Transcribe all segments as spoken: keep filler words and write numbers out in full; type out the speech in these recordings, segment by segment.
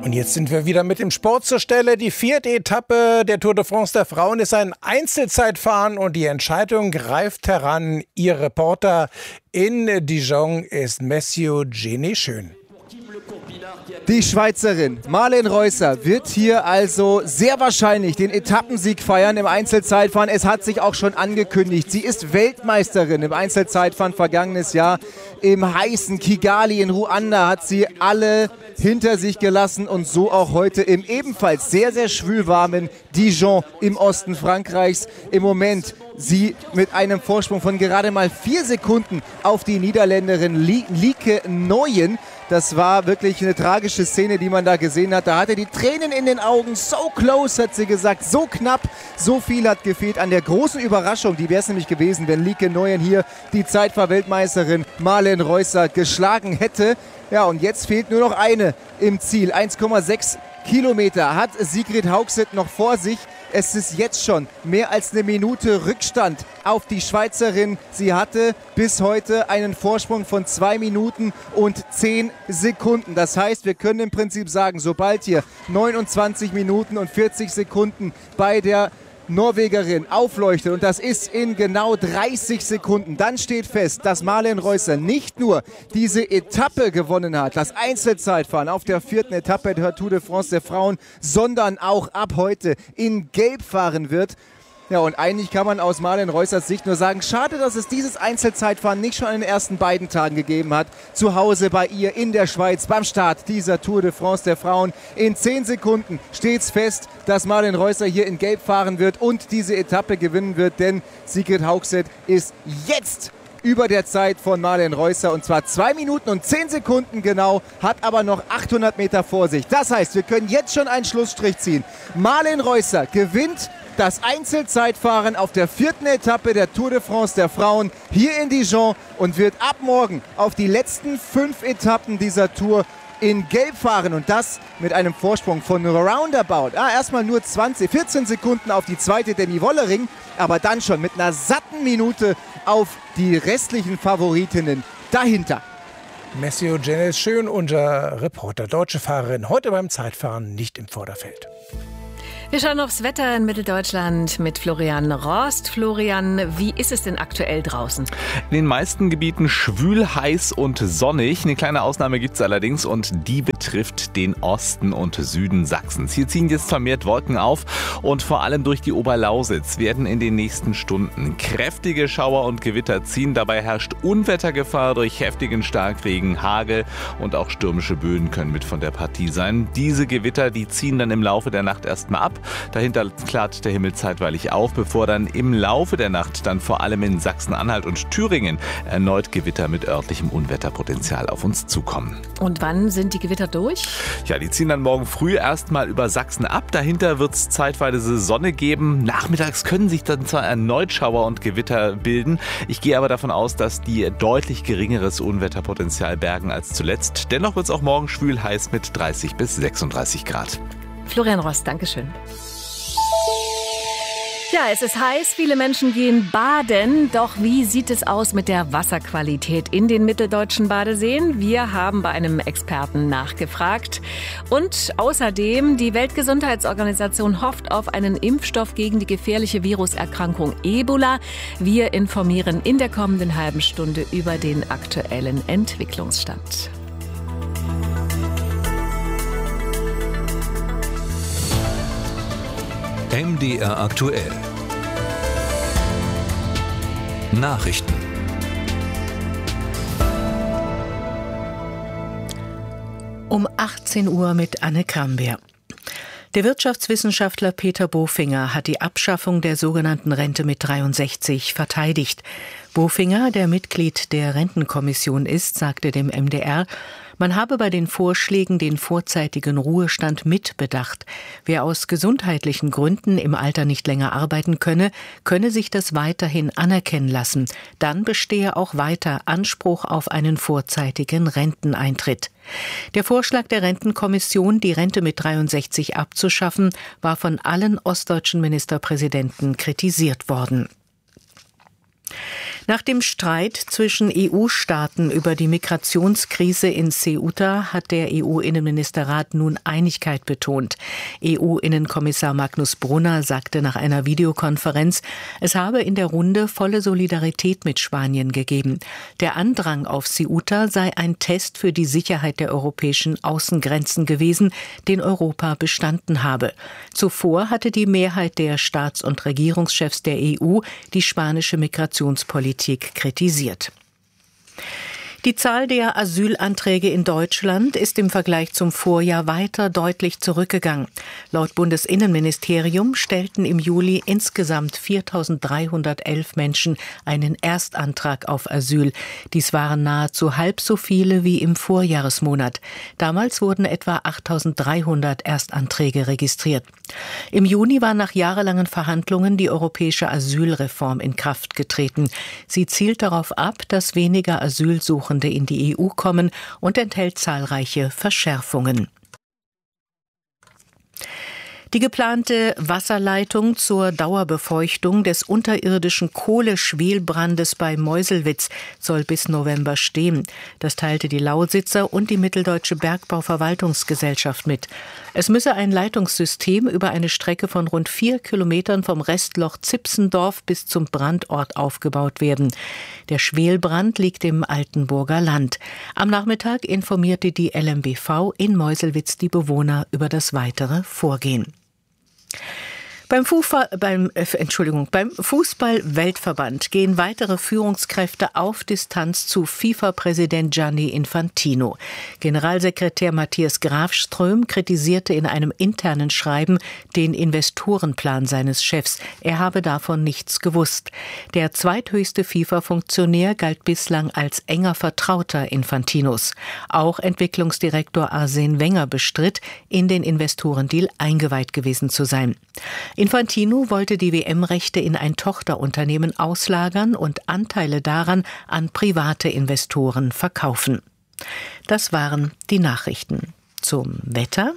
Und jetzt sind wir wieder mit dem Sport zur Stelle. Die vierte Etappe der Tour de France der Frauen ist ein Einzelzeitfahren und die Entscheidung greift heran. Ihr Reporter in Dijon ist Messieu Gené-Schön. Die Schweizerin Marlen Reusser wird hier also sehr wahrscheinlich den Etappensieg feiern im Einzelzeitfahren. Es hat sich auch schon angekündigt. Sie ist Weltmeisterin im Einzelzeitfahren vergangenes Jahr. Im heißen Kigali in Ruanda hat sie alle hinter sich gelassen und so auch heute im ebenfalls sehr, sehr schwülwarmen Dijon im Osten Frankreichs. Im Moment sie mit einem Vorsprung von gerade mal vier Sekunden auf die Niederländerin Lieke Nooyen. Das war wirklich eine tragische Szene, die man da gesehen hat. Da hatte die Tränen in den Augen. So close, hat sie gesagt. So knapp. So viel hat gefehlt an der großen Überraschung. Die wäre es nämlich gewesen, wenn Lieke Nooyen hier die Zeitfahr-Weltmeisterin Marlen Reusser geschlagen hätte. Ja, und jetzt fehlt nur noch eine im Ziel. eins Komma sechs Kilometer hat Sigrid Hauxet noch vor sich. Es ist jetzt schon mehr als eine Minute Rückstand auf die Schweizerin. Sie hatte bis heute einen Vorsprung von zwei Minuten und zehn Sekunden. Das heißt, wir können im Prinzip sagen, sobald hier neunundzwanzig Minuten und vierzig Sekunden bei der Norwegerin aufleuchtet, und das ist in genau dreißig Sekunden, dann steht fest, dass Marlen Reusser nicht nur diese Etappe gewonnen hat, das Einzelzeitfahren auf der vierten Etappe der Tour de France der Frauen, sondern auch ab heute in Gelb fahren wird. Ja, und eigentlich kann man aus Marlen Reussers Sicht nur sagen, schade, dass es dieses Einzelzeitfahren nicht schon in den ersten beiden Tagen gegeben hat. Zu Hause bei ihr in der Schweiz beim Start dieser Tour de France der Frauen. In zehn Sekunden steht's fest, dass Marlen Reusser hier in Gelb fahren wird und diese Etappe gewinnen wird, denn Sigrid Hauxet ist jetzt über der Zeit von Marlen Reusser, und zwar zwei Minuten und zehn Sekunden genau, hat aber noch achthundert Meter vor sich. Das heißt, wir können jetzt schon einen Schlussstrich ziehen. Marlen Reusser gewinnt das Einzelzeitfahren auf der vierten Etappe der Tour de France der Frauen hier in Dijon und wird ab morgen auf die letzten fünf Etappen dieser Tour in Gelb fahren, und das mit einem Vorsprung von roundabout, ah, erstmal nur zwanzig, vierzehn Sekunden auf die zweite Demi Wollering, aber dann schon mit einer satten Minute auf die restlichen Favoritinnen dahinter. Messieu Gené-Schön, unser Reporter. Deutsche Fahrerin heute beim Zeitfahren nicht im Vorderfeld. Wir schauen aufs Wetter in Mitteldeutschland mit Florian Rost. Florian, wie ist es denn aktuell draußen? In den meisten Gebieten schwül, heiß und sonnig. Eine kleine Ausnahme gibt es allerdings, und die betrifft den Osten und Süden Sachsens. Hier ziehen jetzt vermehrt Wolken auf und vor allem durch die Oberlausitz werden in den nächsten Stunden kräftige Schauer und Gewitter ziehen. Dabei herrscht Unwettergefahr durch heftigen Starkregen, Hagel und auch stürmische Böen können mit von der Partie sein. Diese Gewitter, die ziehen dann im Laufe der Nacht erstmal ab. Dahinter klart der Himmel zeitweilig auf, bevor dann im Laufe der Nacht dann vor allem in Sachsen-Anhalt und Thüringen erneut Gewitter mit örtlichem Unwetterpotenzial auf uns zukommen. Und wann sind die Gewitter durch? Ja, die ziehen dann morgen früh erstmal über Sachsen ab. Dahinter wird es zeitweise Sonne geben. Nachmittags können sich dann zwar erneut Schauer und Gewitter bilden. Ich gehe aber davon aus, dass die deutlich geringeres Unwetterpotenzial bergen als zuletzt. Dennoch wird es auch morgen schwül heiß mit dreißig bis sechsunddreißig Grad. Florian Rost, Dankeschön. Ja, es ist heiß, viele Menschen gehen baden. Doch wie sieht es aus mit der Wasserqualität in den mitteldeutschen Badeseen? Wir haben bei einem Experten nachgefragt. Und außerdem, die Weltgesundheitsorganisation hofft auf einen Impfstoff gegen die gefährliche Viruserkrankung Ebola. Wir informieren in der kommenden halben Stunde über den aktuellen Entwicklungsstand. M D R aktuell. Nachrichten. Um achtzehn Uhr mit Anne Krambeer. Der Wirtschaftswissenschaftler Peter Bofinger hat die Abschaffung der sogenannten Rente mit dreiundsechzig verteidigt. Bofinger, der Mitglied der Rentenkommission ist, sagte dem M D R, man habe bei den Vorschlägen den vorzeitigen Ruhestand mitbedacht. Wer aus gesundheitlichen Gründen im Alter nicht länger arbeiten könne, könne sich das weiterhin anerkennen lassen. Dann bestehe auch weiter Anspruch auf einen vorzeitigen Renteneintritt. Der Vorschlag der Rentenkommission, die Rente mit dreiundsechzig abzuschaffen, war von allen ostdeutschen Ministerpräsidenten kritisiert worden. Nach dem Streit zwischen E U-Staaten über die Migrationskrise in Ceuta hat der E U-Innenministerrat nun Einigkeit betont. E U-Innenkommissar Magnus Brunner sagte nach einer Videokonferenz, es habe in der Runde volle Solidarität mit Spanien gegeben. Der Andrang auf Ceuta sei ein Test für die Sicherheit der europäischen Außengrenzen gewesen, den Europa bestanden habe. Zuvor hatte die Mehrheit der Staats- und Regierungschefs der E U die spanische Migrationspolitik kritisiert. Die Zahl der Asylanträge in Deutschland ist im Vergleich zum Vorjahr weiter deutlich zurückgegangen. Laut Bundesinnenministerium stellten im Juli insgesamt viertausenddreihundertelf Menschen einen Erstantrag auf Asyl. Dies waren nahezu halb so viele wie im Vorjahresmonat. Damals wurden etwa achttausenddreihundert Erstanträge registriert. Im Juni war nach jahrelangen Verhandlungen die europäische Asylreform in Kraft getreten. Sie zielt darauf ab, dass weniger Asylsuchende in die E U kommen und enthält zahlreiche Verschärfungen. Die geplante Wasserleitung zur Dauerbefeuchtung des unterirdischen Kohleschwelbrandes bei Meuselwitz soll bis November stehen. Das teilte die Lausitzer und die Mitteldeutsche Bergbauverwaltungsgesellschaft mit. Es müsse ein Leitungssystem über eine Strecke von rund vier Kilometern vom Restloch Zipsendorf bis zum Brandort aufgebaut werden. Der Schwelbrand liegt im Altenburger Land. Am Nachmittag informierte die L M B V in Meuselwitz die Bewohner über das weitere Vorgehen. Beim, Fußball, beim, äh, Entschuldigung, beim Fußball-Weltverband gehen weitere Führungskräfte auf Distanz zu FIFA-Präsident Gianni Infantino. Generalsekretär Matthias Grafström kritisierte in einem internen Schreiben den Investorenplan seines Chefs. Er habe davon nichts gewusst. Der zweithöchste FIFA-Funktionär galt bislang als enger Vertrauter Infantinos. Auch Entwicklungsdirektor Arsene Wenger bestritt, in den Investorendeal eingeweiht gewesen zu sein. Infantino wollte die W M-Rechte in ein Tochterunternehmen auslagern und Anteile daran an private Investoren verkaufen. Das waren die Nachrichten. Zum Wetter.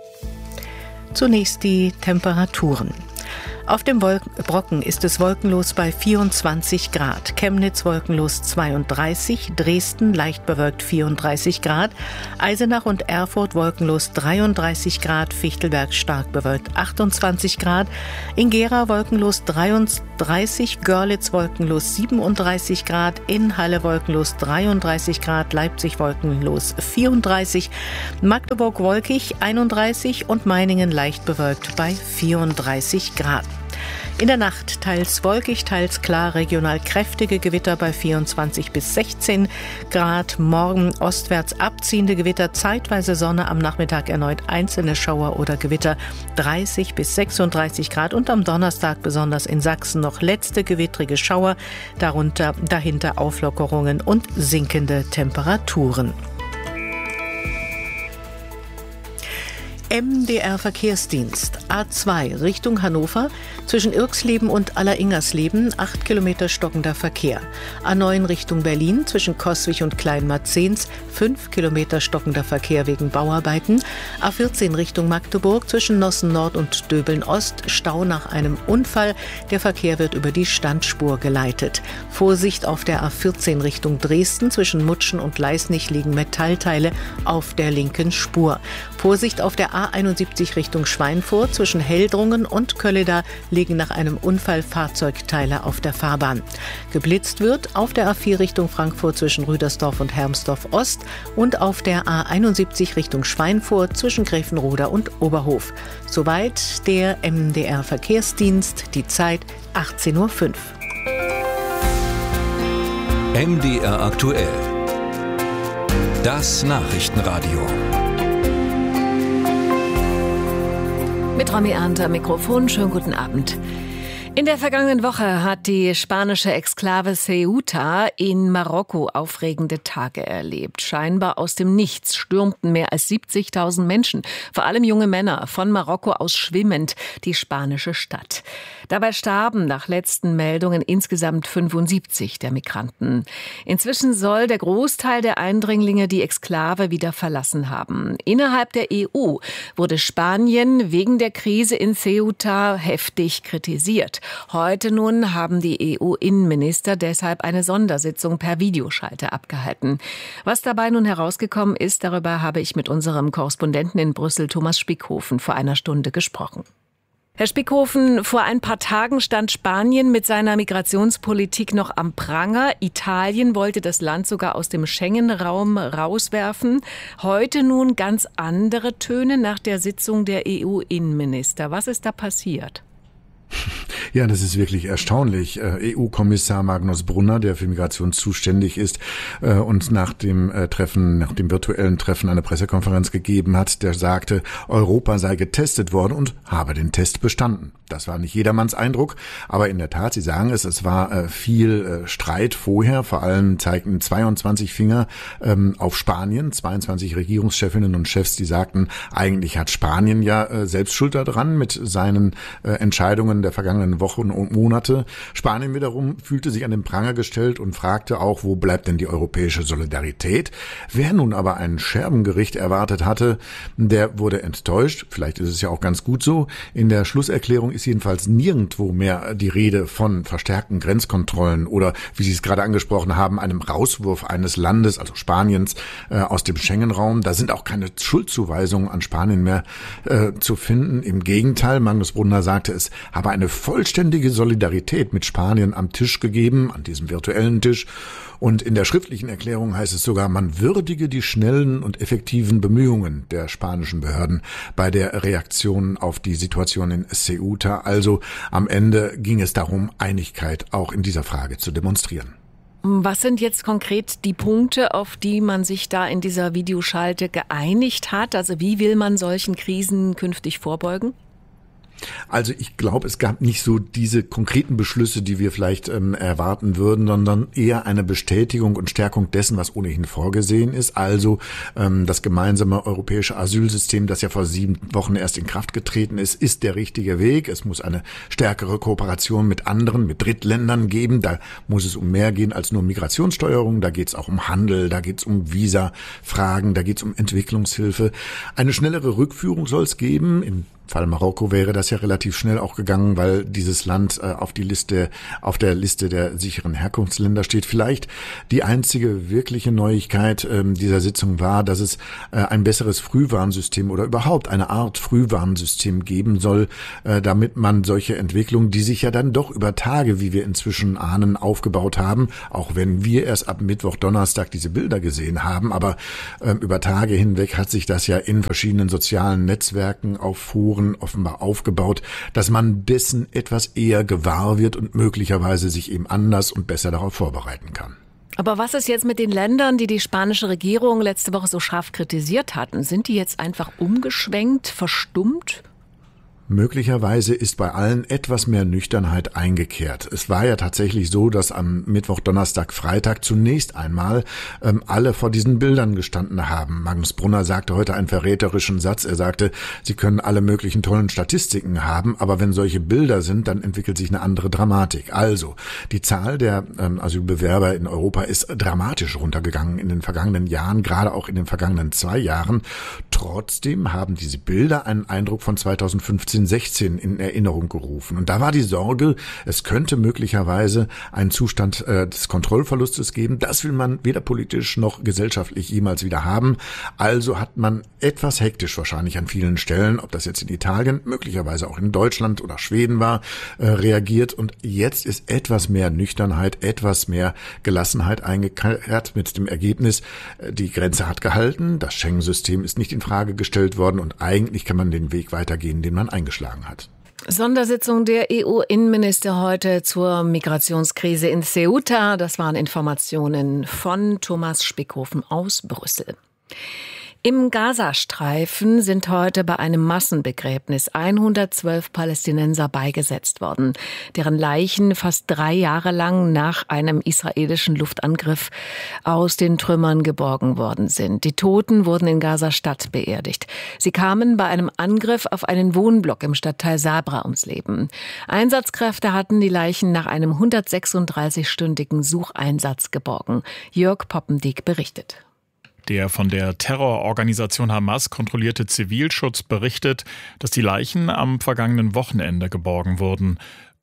Zunächst die Temperaturen. Auf dem Wolken- Brocken ist es wolkenlos bei vierundzwanzig Grad, Chemnitz wolkenlos zweiunddreißig, Dresden leicht bewölkt vierunddreißig Grad, Eisenach und Erfurt wolkenlos dreiunddreißig Grad, Fichtelberg stark bewölkt achtundzwanzig Grad, in Gera wolkenlos dreiunddreißig, Görlitz wolkenlos siebenunddreißig Grad, in Halle wolkenlos dreiunddreißig Grad, Leipzig wolkenlos vierunddreißig, Magdeburg wolkig einunddreißig und Meiningen leicht bewölkt bei vierunddreißig Grad. In der Nacht teils wolkig, teils klar, regional kräftige Gewitter bei vierundzwanzig bis sechzehn Grad. Morgen ostwärts abziehende Gewitter, zeitweise Sonne, am Nachmittag erneut einzelne Schauer oder Gewitter, dreißig bis sechsunddreißig Grad. Und am Donnerstag besonders in Sachsen noch letzte gewittrige Schauer, darunter dahinter Auflockerungen und sinkende Temperaturen. M D R-Verkehrsdienst A zwei Richtung Hannover zwischen Irxleben und Alleringers-Leben acht Kilometer stockender Verkehr. A neun Richtung Berlin zwischen Coswig und Kleinmarzens fünf Kilometer stockender Verkehr wegen Bauarbeiten. A vierzehn Richtung Magdeburg zwischen Nossen Nord und Döbeln Ost Stau nach einem Unfall. Der Verkehr wird über die Standspur geleitet. Vorsicht auf der A vierzehn Richtung Dresden zwischen Mutschen und Leisnig liegen Metallteile auf der linken Spur. Vorsicht auf der A einundsiebzig Richtung Schweinfurt zwischen Heldrungen und Kölleda liegen nach einem Unfall Fahrzeugteile auf der Fahrbahn. Geblitzt wird auf der A vier Richtung Frankfurt zwischen Rüdersdorf und Hermsdorf Ost und auf der A einundsiebzig Richtung Schweinfurt zwischen Grevenroda und Oberhof. Soweit der M D R-Verkehrsdienst, die Zeit achtzehn Uhr fünf. M D R aktuell. Das Nachrichtenradio. Mit Romy Arndt am Mikrofon. Schönen guten Abend. In der vergangenen Woche hat die spanische Exklave Ceuta in Marokko aufregende Tage erlebt. Scheinbar aus dem Nichts stürmten mehr als siebzigtausend Menschen, vor allem junge Männer, von Marokko aus schwimmend die spanische Stadt. Dabei starben nach letzten Meldungen insgesamt fünfundsiebzig der Migranten. Inzwischen soll der Großteil der Eindringlinge die Exklave wieder verlassen haben. Innerhalb der E U wurde Spanien wegen der Krise in Ceuta heftig kritisiert. Heute nun haben die E U-Innenminister deshalb eine Sondersitzung per Videoschalte abgehalten. Was dabei nun herausgekommen ist, darüber habe ich mit unserem Korrespondenten in Brüssel, Thomas Spickhofen, vor einer Stunde gesprochen. Herr Spickhofen, vor ein paar Tagen stand Spanien mit seiner Migrationspolitik noch am Pranger. Italien wollte das Land sogar aus dem Schengen-Raum rauswerfen. Heute nun ganz andere Töne nach der Sitzung der E U-Innenminister. Was ist da passiert? Ja, das ist wirklich erstaunlich. E U-Kommissar Magnus Brunner, der für Migration zuständig ist und nach dem Treffen, nach dem virtuellen Treffen eine Pressekonferenz gegeben hat, der sagte, Europa sei getestet worden und habe den Test bestanden. Das war nicht jedermanns Eindruck, aber in der Tat, Sie sagen es, es war viel Streit vorher. Vor allem zeigten zweiundzwanzig Finger auf Spanien, zweiundzwanzig Regierungschefinnen und Chefs, die sagten, eigentlich hat Spanien ja selbst Schuld daran mit seinen Entscheidungen der vergangenen Wochen und Monate. Spanien wiederum fühlte sich an den Pranger gestellt und fragte auch, wo bleibt denn die europäische Solidarität? Wer nun aber ein Scherbengericht erwartet hatte, der wurde enttäuscht. Vielleicht ist es ja auch ganz gut so. In der Schlusserklärung ist jedenfalls nirgendwo mehr die Rede von verstärkten Grenzkontrollen oder, wie Sie es gerade angesprochen haben, einem Rauswurf eines Landes, also Spaniens, äh, aus dem Schengen-Raum. Da sind auch keine Schuldzuweisungen an Spanien mehr äh, zu finden. Im Gegenteil, Magnus Brunner sagte, es habe eine vollständige Solidarität mit Spanien am Tisch gegeben, an diesem virtuellen Tisch. Und in der schriftlichen Erklärung heißt es sogar, man würdige die schnellen und effektiven Bemühungen der spanischen Behörden bei der Reaktion auf die Situation in Ceuta. Also am Ende ging es darum, Einigkeit auch in dieser Frage zu demonstrieren. Was sind jetzt konkret die Punkte, auf die man sich da in dieser Videoschalte geeinigt hat? Also wie will man solchen Krisen künftig vorbeugen? Also ich glaube, es gab nicht so diese konkreten Beschlüsse, die wir vielleicht ähm, erwarten würden, sondern eher eine Bestätigung und Stärkung dessen, was ohnehin vorgesehen ist. Also ähm, das gemeinsame europäische Asylsystem, das ja vor sieben Wochen erst in Kraft getreten ist, ist der richtige Weg. Es muss eine stärkere Kooperation mit anderen, mit Drittländern geben. Da muss es um mehr gehen als nur Migrationssteuerung. Da geht es auch um Handel, da geht es um Visafragen, da geht es um Entwicklungshilfe. Eine schnellere Rückführung soll es geben. Im Fall Marokko wäre das ja relativ schnell auch gegangen, weil dieses Land äh, auf die Liste, auf der Liste der sicheren Herkunftsländer steht. Vielleicht die einzige wirkliche Neuigkeit ähm, dieser Sitzung war, dass es äh, ein besseres Frühwarnsystem oder überhaupt eine Art Frühwarnsystem geben soll, äh, damit man solche Entwicklungen, die sich ja dann doch über Tage, wie wir inzwischen ahnen, aufgebaut haben, auch wenn wir erst ab Mittwoch, Donnerstag diese Bilder gesehen haben, aber äh, über Tage hinweg hat sich das ja in verschiedenen sozialen Netzwerken auf Foren offenbar aufgebaut, dass man dessen etwas eher gewahr wird und möglicherweise sich eben anders und besser darauf vorbereiten kann. Aber was ist jetzt mit den Ländern, die die spanische Regierung letzte Woche so scharf kritisiert hatten? Sind die jetzt einfach umgeschwenkt, verstummt? Möglicherweise ist bei allen etwas mehr Nüchternheit eingekehrt. Es war ja tatsächlich so, dass am Mittwoch, Donnerstag, Freitag zunächst einmal ähm, alle vor diesen Bildern gestanden haben. Magnus Brunner sagte heute einen verräterischen Satz. Er sagte, sie können alle möglichen tollen Statistiken haben, aber wenn solche Bilder sind, dann entwickelt sich eine andere Dramatik. Also, die Zahl der ähm, Asylbewerber in Europa ist dramatisch runtergegangen in den vergangenen Jahren, gerade auch in den vergangenen zwei Jahren. Trotzdem haben diese Bilder einen Eindruck von zweitausendfünfzehn sechzehn in Erinnerung gerufen. Und da war die Sorge, es könnte möglicherweise einen Zustand äh, des Kontrollverlustes geben. Das will man weder politisch noch gesellschaftlich jemals wieder haben. Also hat man etwas hektisch wahrscheinlich an vielen Stellen, ob das jetzt in Italien, möglicherweise auch in Deutschland oder Schweden war, äh, reagiert. Und jetzt ist etwas mehr Nüchternheit, etwas mehr Gelassenheit eingekehrt mit dem Ergebnis, äh, die Grenze hat gehalten, das Schengen-System ist nicht in Frage gestellt worden und eigentlich kann man den Weg weitergehen, den man eingeschlagen hat. Sondersitzung der E U-Innenminister heute zur Migrationskrise in Ceuta. Das waren Informationen von Thomas Spickhofen aus Brüssel. Im Gazastreifen sind heute bei einem Massenbegräbnis hundertzwölf Palästinenser beigesetzt worden, deren Leichen fast drei Jahre lang nach einem israelischen Luftangriff aus den Trümmern geborgen worden sind. Die Toten wurden in Gaza-Stadt beerdigt. Sie kamen bei einem Angriff auf einen Wohnblock im Stadtteil Sabra ums Leben. Einsatzkräfte hatten die Leichen nach einem hundertsechsunddreißig-stündigen Sucheinsatz geborgen. Jörg Poppendiek berichtet. Der von der Terrororganisation Hamas kontrollierte Zivilschutz berichtet, dass die Leichen am vergangenen Wochenende geborgen wurden.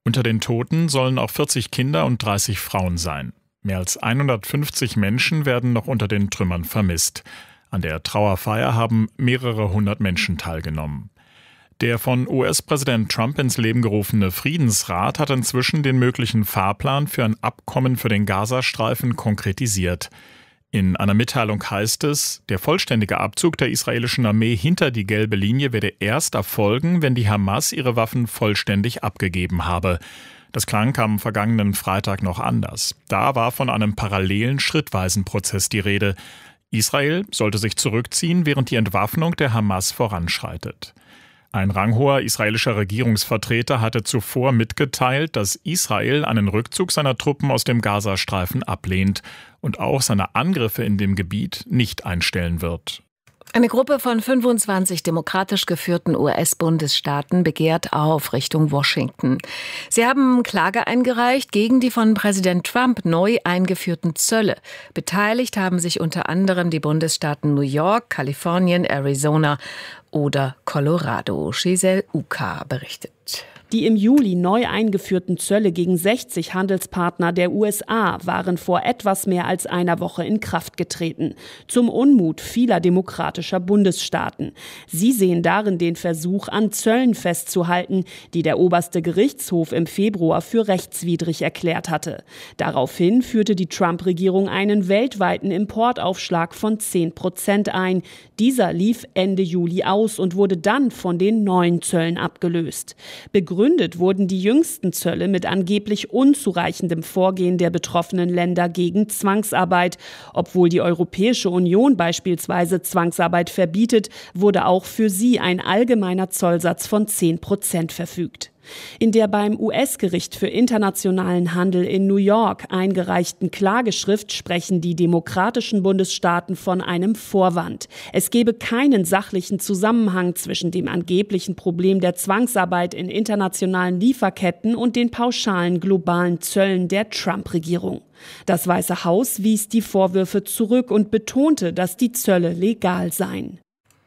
Unter den Toten sollen auch vierzig Kinder und dreißig Frauen sein. Mehr als hundertfünfzig Menschen werden noch unter den Trümmern vermisst. An der Trauerfeier haben mehrere hundert Menschen teilgenommen. Der von U S-Präsident Trump ins Leben gerufene Friedensrat hat inzwischen den möglichen Fahrplan für ein Abkommen für den Gazastreifen konkretisiert. In einer Mitteilung heißt es, der vollständige Abzug der israelischen Armee hinter die gelbe Linie werde erst erfolgen, wenn die Hamas ihre Waffen vollständig abgegeben habe. Das klang am vergangenen Freitag noch anders. Da war von einem parallelen, schrittweisen Prozess die Rede. Israel sollte sich zurückziehen, während die Entwaffnung der Hamas voranschreitet. Ein ranghoher israelischer Regierungsvertreter hatte zuvor mitgeteilt, dass Israel einen Rückzug seiner Truppen aus dem Gazastreifen ablehnt und auch seine Angriffe in dem Gebiet nicht einstellen wird. Eine Gruppe von fünfundzwanzig demokratisch geführten U S-Bundesstaaten begehrt auf Richtung Washington. Sie haben Klage eingereicht gegen die von Präsident Trump neu eingeführten Zölle. Beteiligt haben sich unter anderem die Bundesstaaten New York, Kalifornien, Arizona oder Colorado. Giselle Uka berichtet. Die im Juli neu eingeführten Zölle gegen sechzig Handelspartner der U S A waren vor etwas mehr als einer Woche in Kraft getreten. Zum Unmut vieler demokratischer Bundesstaaten. Sie sehen darin den Versuch, an Zöllen festzuhalten, die der oberste Gerichtshof im Februar für rechtswidrig erklärt hatte. Daraufhin führte die Trump-Regierung einen weltweiten Importaufschlag von zehn Prozent ein. Dieser lief Ende Juli aus und wurde dann von den neuen Zöllen abgelöst. Begründet wurden die jüngsten Zölle mit angeblich unzureichendem Vorgehen der betroffenen Länder gegen Zwangsarbeit. Obwohl die Europäische Union beispielsweise Zwangsarbeit verbietet, wurde auch für sie ein allgemeiner Zollsatz von zehn Prozent verfügt. In der beim U S-Gericht für internationalen Handel in New York eingereichten Klageschrift sprechen die demokratischen Bundesstaaten von einem Vorwand. Es gebe keinen sachlichen Zusammenhang zwischen dem angeblichen Problem der Zwangsarbeit in internationalen Lieferketten und den pauschalen globalen Zöllen der Trump-Regierung. Das Weiße Haus wies die Vorwürfe zurück und betonte, dass die Zölle legal seien.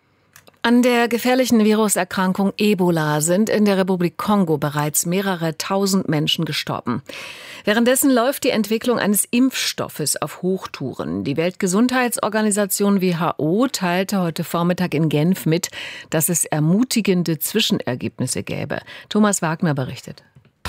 An der gefährlichen Viruserkrankung Ebola sind in der Republik Kongo bereits mehrere tausend Menschen gestorben. Währenddessen läuft die Entwicklung eines Impfstoffes auf Hochtouren. Die Weltgesundheitsorganisation W H O teilte heute Vormittag in Genf mit, dass es ermutigende Zwischenergebnisse gäbe. Thomas Wagner berichtet.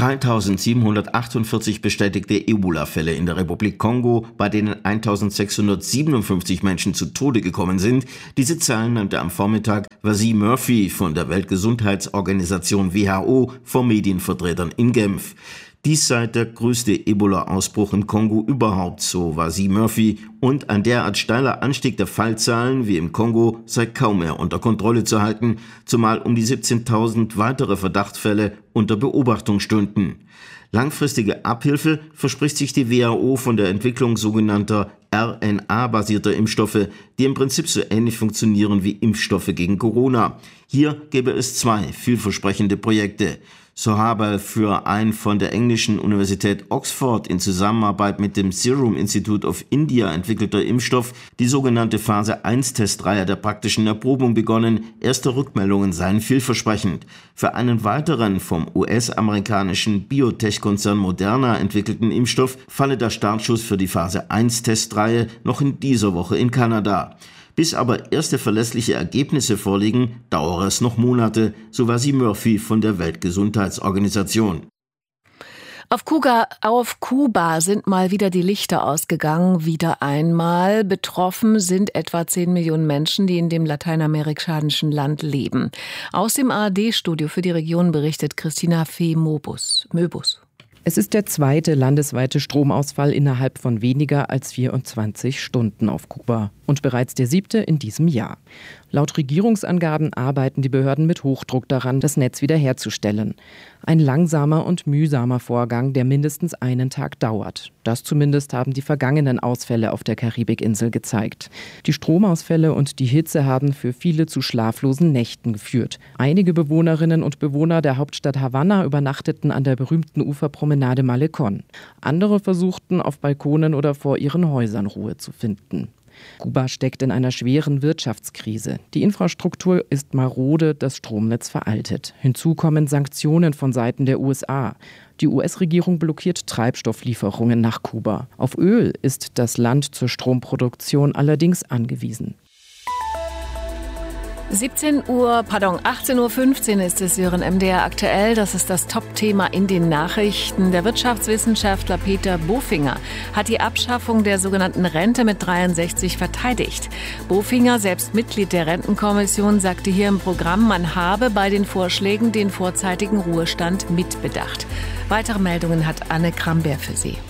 dreitausendsiebenhundertachtundvierzig bestätigte Ebola-Fälle in der Republik Kongo, bei denen eintausendsechshundertsiebenundfünfzig Menschen zu Tode gekommen sind. Diese Zahlen nannte am Vormittag Wasim Murphy von der Weltgesundheitsorganisation W H O vor Medienvertretern in Genf. Dies sei der größte Ebola-Ausbruch im Kongo überhaupt, so Wasim Murphy, und ein derart steiler Anstieg der Fallzahlen wie im Kongo sei kaum mehr unter Kontrolle zu halten, zumal um die siebzehntausend weitere Verdachtsfälle unter Beobachtung stünden. Langfristige Abhilfe verspricht sich die W H O von der Entwicklung sogenannter R N A-basierter Impfstoffe, die im Prinzip so ähnlich funktionieren wie Impfstoffe gegen Corona. Hier gäbe es zwei vielversprechende Projekte. So habe für ein von der englischen Universität Oxford in Zusammenarbeit mit dem Serum Institute of India entwickelter Impfstoff die sogenannte Phase eins Testreihe der praktischen Erprobung begonnen. Erste Rückmeldungen seien vielversprechend. Für einen weiteren vom U S-amerikanischen Biotech-Konzern Moderna entwickelten Impfstoff falle der Startschuss für die Phase eins Testreihe noch in dieser Woche in Kanada. Bis aber erste verlässliche Ergebnisse vorliegen, dauere es noch Monate, so Wasim Murphy von der Weltgesundheitsorganisation. Auf Kuba, auf Kuba sind mal wieder die Lichter ausgegangen, wieder einmal. Betroffen sind etwa zehn Millionen Menschen, die in dem lateinamerikanischen Land leben. Aus dem A R D-Studio für die Region berichtet Christina Fee-Möbus. Es ist der zweite landesweite Stromausfall innerhalb von weniger als vierundzwanzig Stunden auf Kuba und bereits der siebte in diesem Jahr. Laut Regierungsangaben arbeiten die Behörden mit Hochdruck daran, das Netz wiederherzustellen. Ein langsamer und mühsamer Vorgang, der mindestens einen Tag dauert. Das zumindest haben die vergangenen Ausfälle auf der Karibikinsel gezeigt. Die Stromausfälle und die Hitze haben für viele zu schlaflosen Nächten geführt. Einige Bewohnerinnen und Bewohner der Hauptstadt Havanna übernachteten an der berühmten Uferpromenade Malecón. Andere versuchten, auf Balkonen oder vor ihren Häusern Ruhe zu finden. Kuba steckt in einer schweren Wirtschaftskrise. Die Infrastruktur ist marode, das Stromnetz veraltet. Hinzu kommen Sanktionen von Seiten der U S A. Die U S-Regierung blockiert Treibstofflieferungen nach Kuba. Auf Öl ist das Land zur Stromproduktion allerdings angewiesen. siebzehn Uhr, pardon, achtzehn Uhr fünfzehn ist es hier in M D R aktuell. Das ist das Top-Thema in den Nachrichten. Der Wirtschaftswissenschaftler Peter Bofinger hat die Abschaffung der sogenannten Rente mit dreiundsechzig verteidigt. Bofinger, selbst Mitglied der Rentenkommission, sagte hier im Programm, man habe bei den Vorschlägen den vorzeitigen Ruhestand mitbedacht. Weitere Meldungen hat Anne Kramberg für Sie.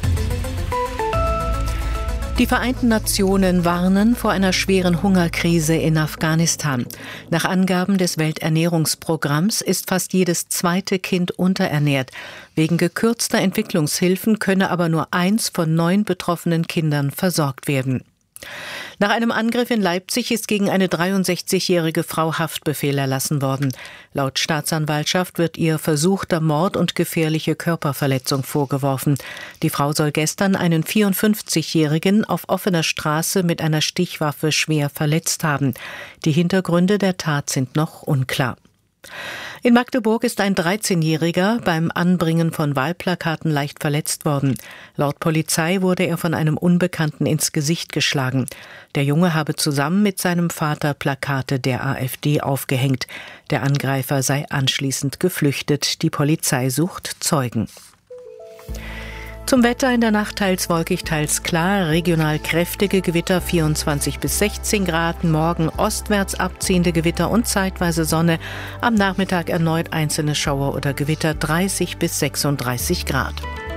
Die Vereinten Nationen warnen vor einer schweren Hungerkrise in Afghanistan. Nach Angaben des Welternährungsprogramms ist fast jedes zweite Kind unterernährt. Wegen gekürzter Entwicklungshilfen könne aber nur eins von neun betroffenen Kindern versorgt werden. Nach einem Angriff in Leipzig ist gegen eine dreiundsechzigjährige Frau Haftbefehl erlassen worden. Laut Staatsanwaltschaft wird ihr versuchter Mord und gefährliche Körperverletzung vorgeworfen. Die Frau soll gestern einen vierundfünfzigjährigen auf offener Straße mit einer Stichwaffe schwer verletzt haben. Die Hintergründe der Tat sind noch unklar. In Magdeburg ist ein dreizehnjähriger beim Anbringen von Wahlplakaten leicht verletzt worden. Laut Polizei wurde er von einem Unbekannten ins Gesicht geschlagen. Der Junge habe zusammen mit seinem Vater Plakate der AfD aufgehängt. Der Angreifer sei anschließend geflüchtet. Die Polizei sucht Zeugen. Zum Wetter: in der Nacht teils wolkig, teils klar, regional kräftige Gewitter vierundzwanzig bis sechzehn Grad, morgen ostwärts abziehende Gewitter und zeitweise Sonne, am Nachmittag erneut einzelne Schauer oder Gewitter, dreißig bis sechsunddreißig Grad.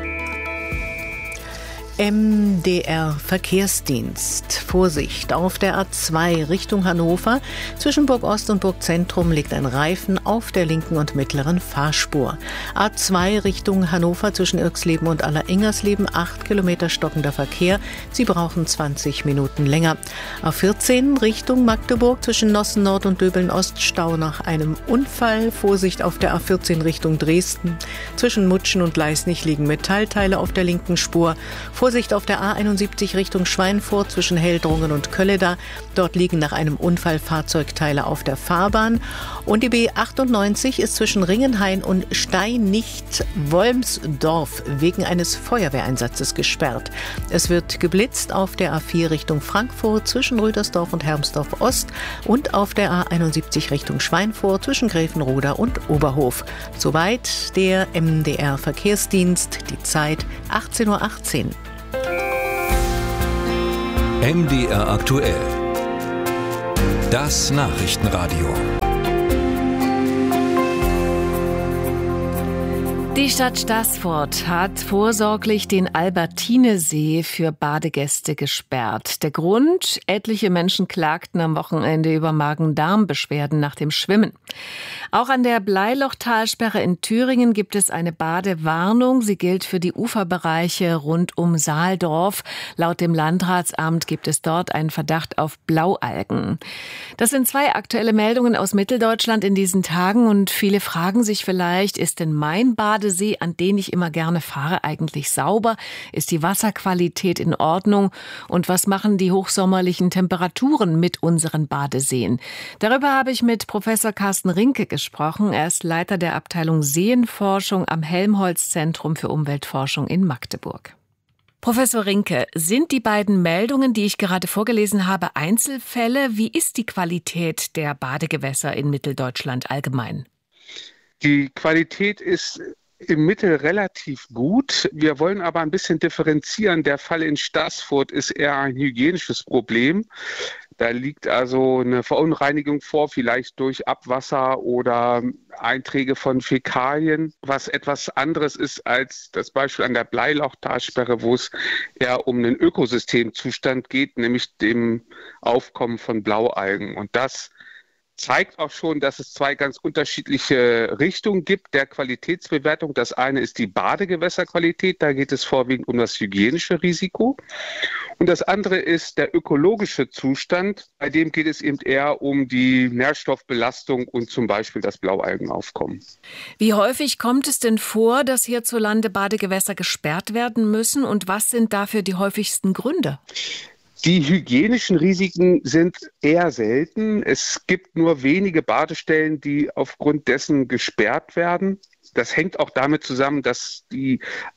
M D R Verkehrsdienst. Vorsicht, auf der A zwei Richtung Hannover. Zwischen Burg Ost und Burg Zentrum liegt ein Reifen auf der linken und mittleren Fahrspur. A zwei Richtung Hannover zwischen Irxleben und Aller-Ingersleben. acht Kilometer stockender Verkehr. Sie brauchen zwanzig Minuten länger. A vierzehn Richtung Magdeburg zwischen Nossen Nord und Döbeln Ost. Stau nach einem Unfall. Vorsicht auf der A vierzehn Richtung Dresden. Zwischen Mutschen und Leisnig liegen Metallteile auf der linken Spur. Vorsicht auf der A einundsiebzig Richtung Schweinfurt zwischen Heldrungen und Kölleda. Dort liegen nach einem Unfall Fahrzeugteile auf der Fahrbahn. Und die B achtundneunzig ist zwischen Ringenhain und Steinicht-Wolmsdorf wegen eines Feuerwehreinsatzes gesperrt. Es wird geblitzt auf der A vier Richtung Frankfurt zwischen Rüdersdorf und Hermsdorf Ost und auf der A einundsiebzig Richtung Schweinfurt zwischen Grevenroda und Oberhof. Soweit der M D R Verkehrsdienst. Die Zeit achtzehn Uhr achtzehn. M D R aktuell. Das Nachrichtenradio. Die Stadt Staßfurt hat vorsorglich den Albertinesee für Badegäste gesperrt. Der Grund: etliche Menschen klagten am Wochenende über Magen-Darm-Beschwerden nach dem Schwimmen. Auch an der Bleilochtalsperre in Thüringen gibt es eine Badewarnung. Sie gilt für die Uferbereiche rund um Saaldorf. Laut dem Landratsamt gibt es dort einen Verdacht auf Blaualgen. Das sind zwei aktuelle Meldungen aus Mitteldeutschland in diesen Tagen. Und viele fragen sich vielleicht, ist denn mein Badesee, an den ich immer gerne fahre, eigentlich sauber? Ist die Wasserqualität in Ordnung? Und was machen die hochsommerlichen Temperaturen mit unseren Badeseen? Darüber habe ich mit Professor Carsten Rinke gesprochen. Er ist Leiter der Abteilung Seenforschung am Helmholtz-Zentrum für Umweltforschung in Magdeburg. Professor Rinke, sind die beiden Meldungen, die ich gerade vorgelesen habe, Einzelfälle? Wie ist die Qualität der Badegewässer in Mitteldeutschland allgemein? Die Qualität ist im Mittel relativ gut. Wir wollen aber ein bisschen differenzieren. Der Fall in Staßfurt ist eher ein hygienisches Problem. Da liegt also eine Verunreinigung vor, vielleicht durch Abwasser oder Einträge von Fäkalien, was etwas anderes ist als das Beispiel an der Bleilochtalsperre, wo es eher um einen Ökosystemzustand geht, nämlich dem Aufkommen von Blaualgen. Und das zeigt auch schon, dass es zwei ganz unterschiedliche Richtungen gibt der Qualitätsbewertung. Das eine ist die Badegewässerqualität, da geht es vorwiegend um das hygienische Risiko. Und das andere ist der ökologische Zustand, bei dem geht es eben eher um die Nährstoffbelastung und zum Beispiel das Blaualgenaufkommen. Wie häufig kommt es denn vor, dass hierzulande Badegewässer gesperrt werden müssen und was sind dafür die häufigsten Gründe? Die hygienischen Risiken sind eher selten. Es gibt nur wenige Badestellen, die aufgrund dessen gesperrt werden. Das hängt auch damit zusammen, dass die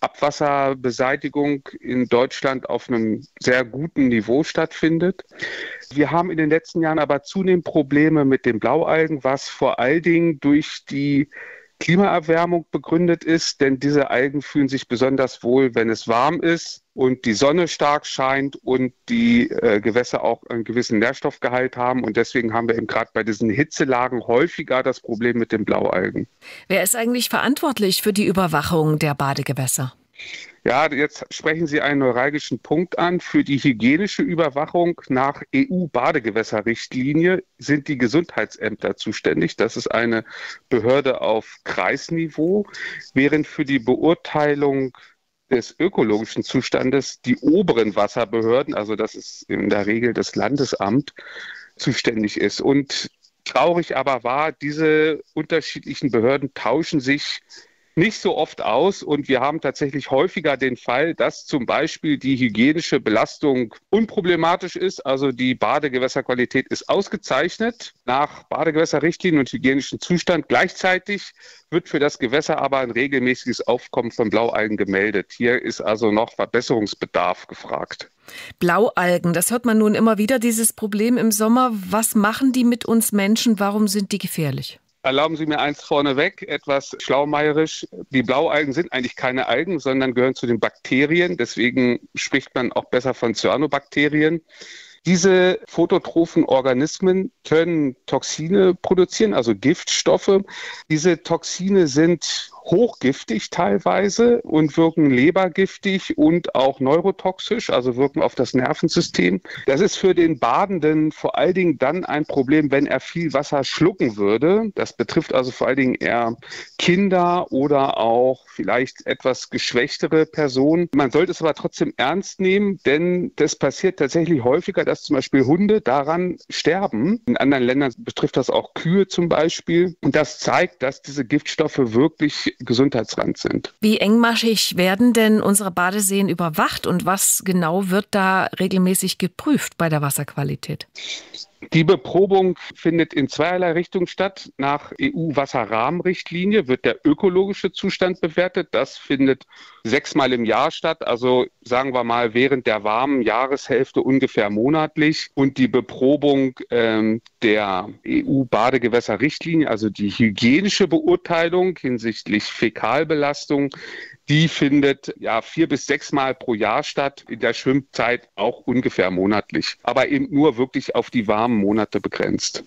Abwasserbeseitigung in Deutschland auf einem sehr guten Niveau stattfindet. Wir haben in den letzten Jahren aber zunehmend Probleme mit den Blaualgen, was vor allen Dingen durch die Klimaerwärmung begründet ist, denn diese Algen fühlen sich besonders wohl, wenn es warm ist und die Sonne stark scheint und die äh, Gewässer auch einen gewissen Nährstoffgehalt haben. Und deswegen haben wir eben gerade bei diesen Hitzelagen häufiger das Problem mit den Blaualgen. Wer ist eigentlich verantwortlich für die Überwachung der Badegewässer? Ja, jetzt sprechen Sie einen neuralgischen Punkt an. Für die hygienische Überwachung nach E U-Badegewässerrichtlinie sind die Gesundheitsämter zuständig. Das ist eine Behörde auf Kreisniveau, während für die Beurteilung des ökologischen Zustandes die oberen Wasserbehörden, also das ist in der Regel das Landesamt, zuständig ist. Und traurig aber war, diese unterschiedlichen Behörden tauschen sich nicht so oft aus und wir haben tatsächlich häufiger den Fall, dass zum Beispiel die hygienische Belastung unproblematisch ist, also die Badegewässerqualität ist ausgezeichnet nach Badegewässerrichtlinien und hygienischen Zustand. Gleichzeitig wird für das Gewässer aber ein regelmäßiges Aufkommen von Blaualgen gemeldet. Hier ist also noch Verbesserungsbedarf gefragt. Blaualgen, das hört man nun immer wieder, dieses Problem im Sommer. Was machen die mit uns Menschen? Warum sind die gefährlich? Erlauben Sie mir eins vorneweg, etwas schlaumeierisch. Die Blaualgen sind eigentlich keine Algen, sondern gehören zu den Bakterien. Deswegen spricht man auch besser von Cyanobakterien. Diese phototrophen Organismen können Toxine produzieren, also Giftstoffe. Diese Toxine sind hochgiftig teilweise und wirken lebergiftig und auch neurotoxisch, also wirken auf das Nervensystem. Das ist für den Badenden vor allen Dingen dann ein Problem, wenn er viel Wasser schlucken würde. Das betrifft also vor allen Dingen eher Kinder oder auch vielleicht etwas geschwächtere Personen. Man sollte es aber trotzdem ernst nehmen, denn das passiert tatsächlich häufiger, dass zum Beispiel Hunde daran sterben. In anderen Ländern betrifft das auch Kühe zum Beispiel. Und das zeigt, dass diese Giftstoffe wirklich gesundheitsrelevant sind. Wie engmaschig werden denn unsere Badeseen überwacht und was genau wird da regelmäßig geprüft bei der Wasserqualität? Die Beprobung findet in zweierlei Richtung statt. Nach E U-Wasserrahmenrichtlinie wird der ökologische Zustand bewertet. Das findet sechsmal im Jahr statt, also sagen wir mal während der warmen Jahreshälfte ungefähr monatlich. Und die Beprobung ähm, der E U-Badegewässerrichtlinie, also die hygienische Beurteilung hinsichtlich Fäkalbelastung, die findet ja vier bis sechsmal pro Jahr statt, in der Schwimmzeit auch ungefähr monatlich, aber eben nur wirklich auf die warmen Monate begrenzt.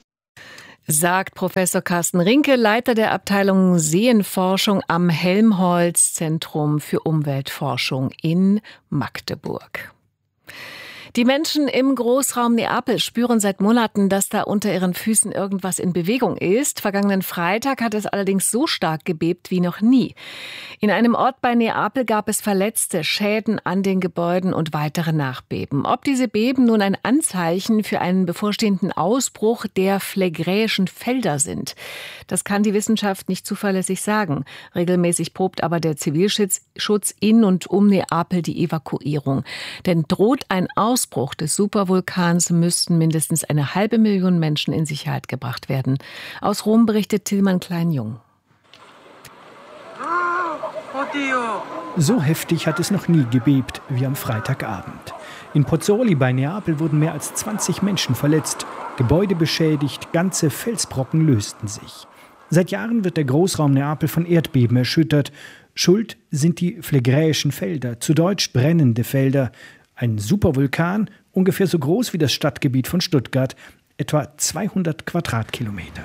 Sagt Professor Carsten Rinke, Leiter der Abteilung Seenforschung am Helmholtz-Zentrum für Umweltforschung in Magdeburg. Die Menschen im Großraum Neapel spüren seit Monaten, dass da unter ihren Füßen irgendwas in Bewegung ist. Vergangenen Freitag hat es allerdings so stark gebebt wie noch nie. In einem Ort bei Neapel gab es Verletzte, Schäden an den Gebäuden und weitere Nachbeben. Ob diese Beben nun ein Anzeichen für einen bevorstehenden Ausbruch der phlegräischen Felder sind, das kann die Wissenschaft nicht zuverlässig sagen. Regelmäßig probt aber der Zivilschutz in und um Neapel die Evakuierung. Denn droht ein Ausbruch Ausbruch des Supervulkans müssten mindestens eine halbe Million Menschen in Sicherheit gebracht werden. Aus Rom berichtet Tillmann Klein-Jung. So heftig hat es noch nie gebebt wie am Freitagabend. In Pozzuoli bei Neapel wurden mehr als zwanzig Menschen verletzt, Gebäude beschädigt, ganze Felsbrocken lösten sich. Seit Jahren wird der Großraum Neapel von Erdbeben erschüttert. Schuld sind die phlegräischen Felder, zu Deutsch brennende Felder. Ein Supervulkan, ungefähr so groß wie das Stadtgebiet von Stuttgart, etwa zweihundert Quadratkilometer.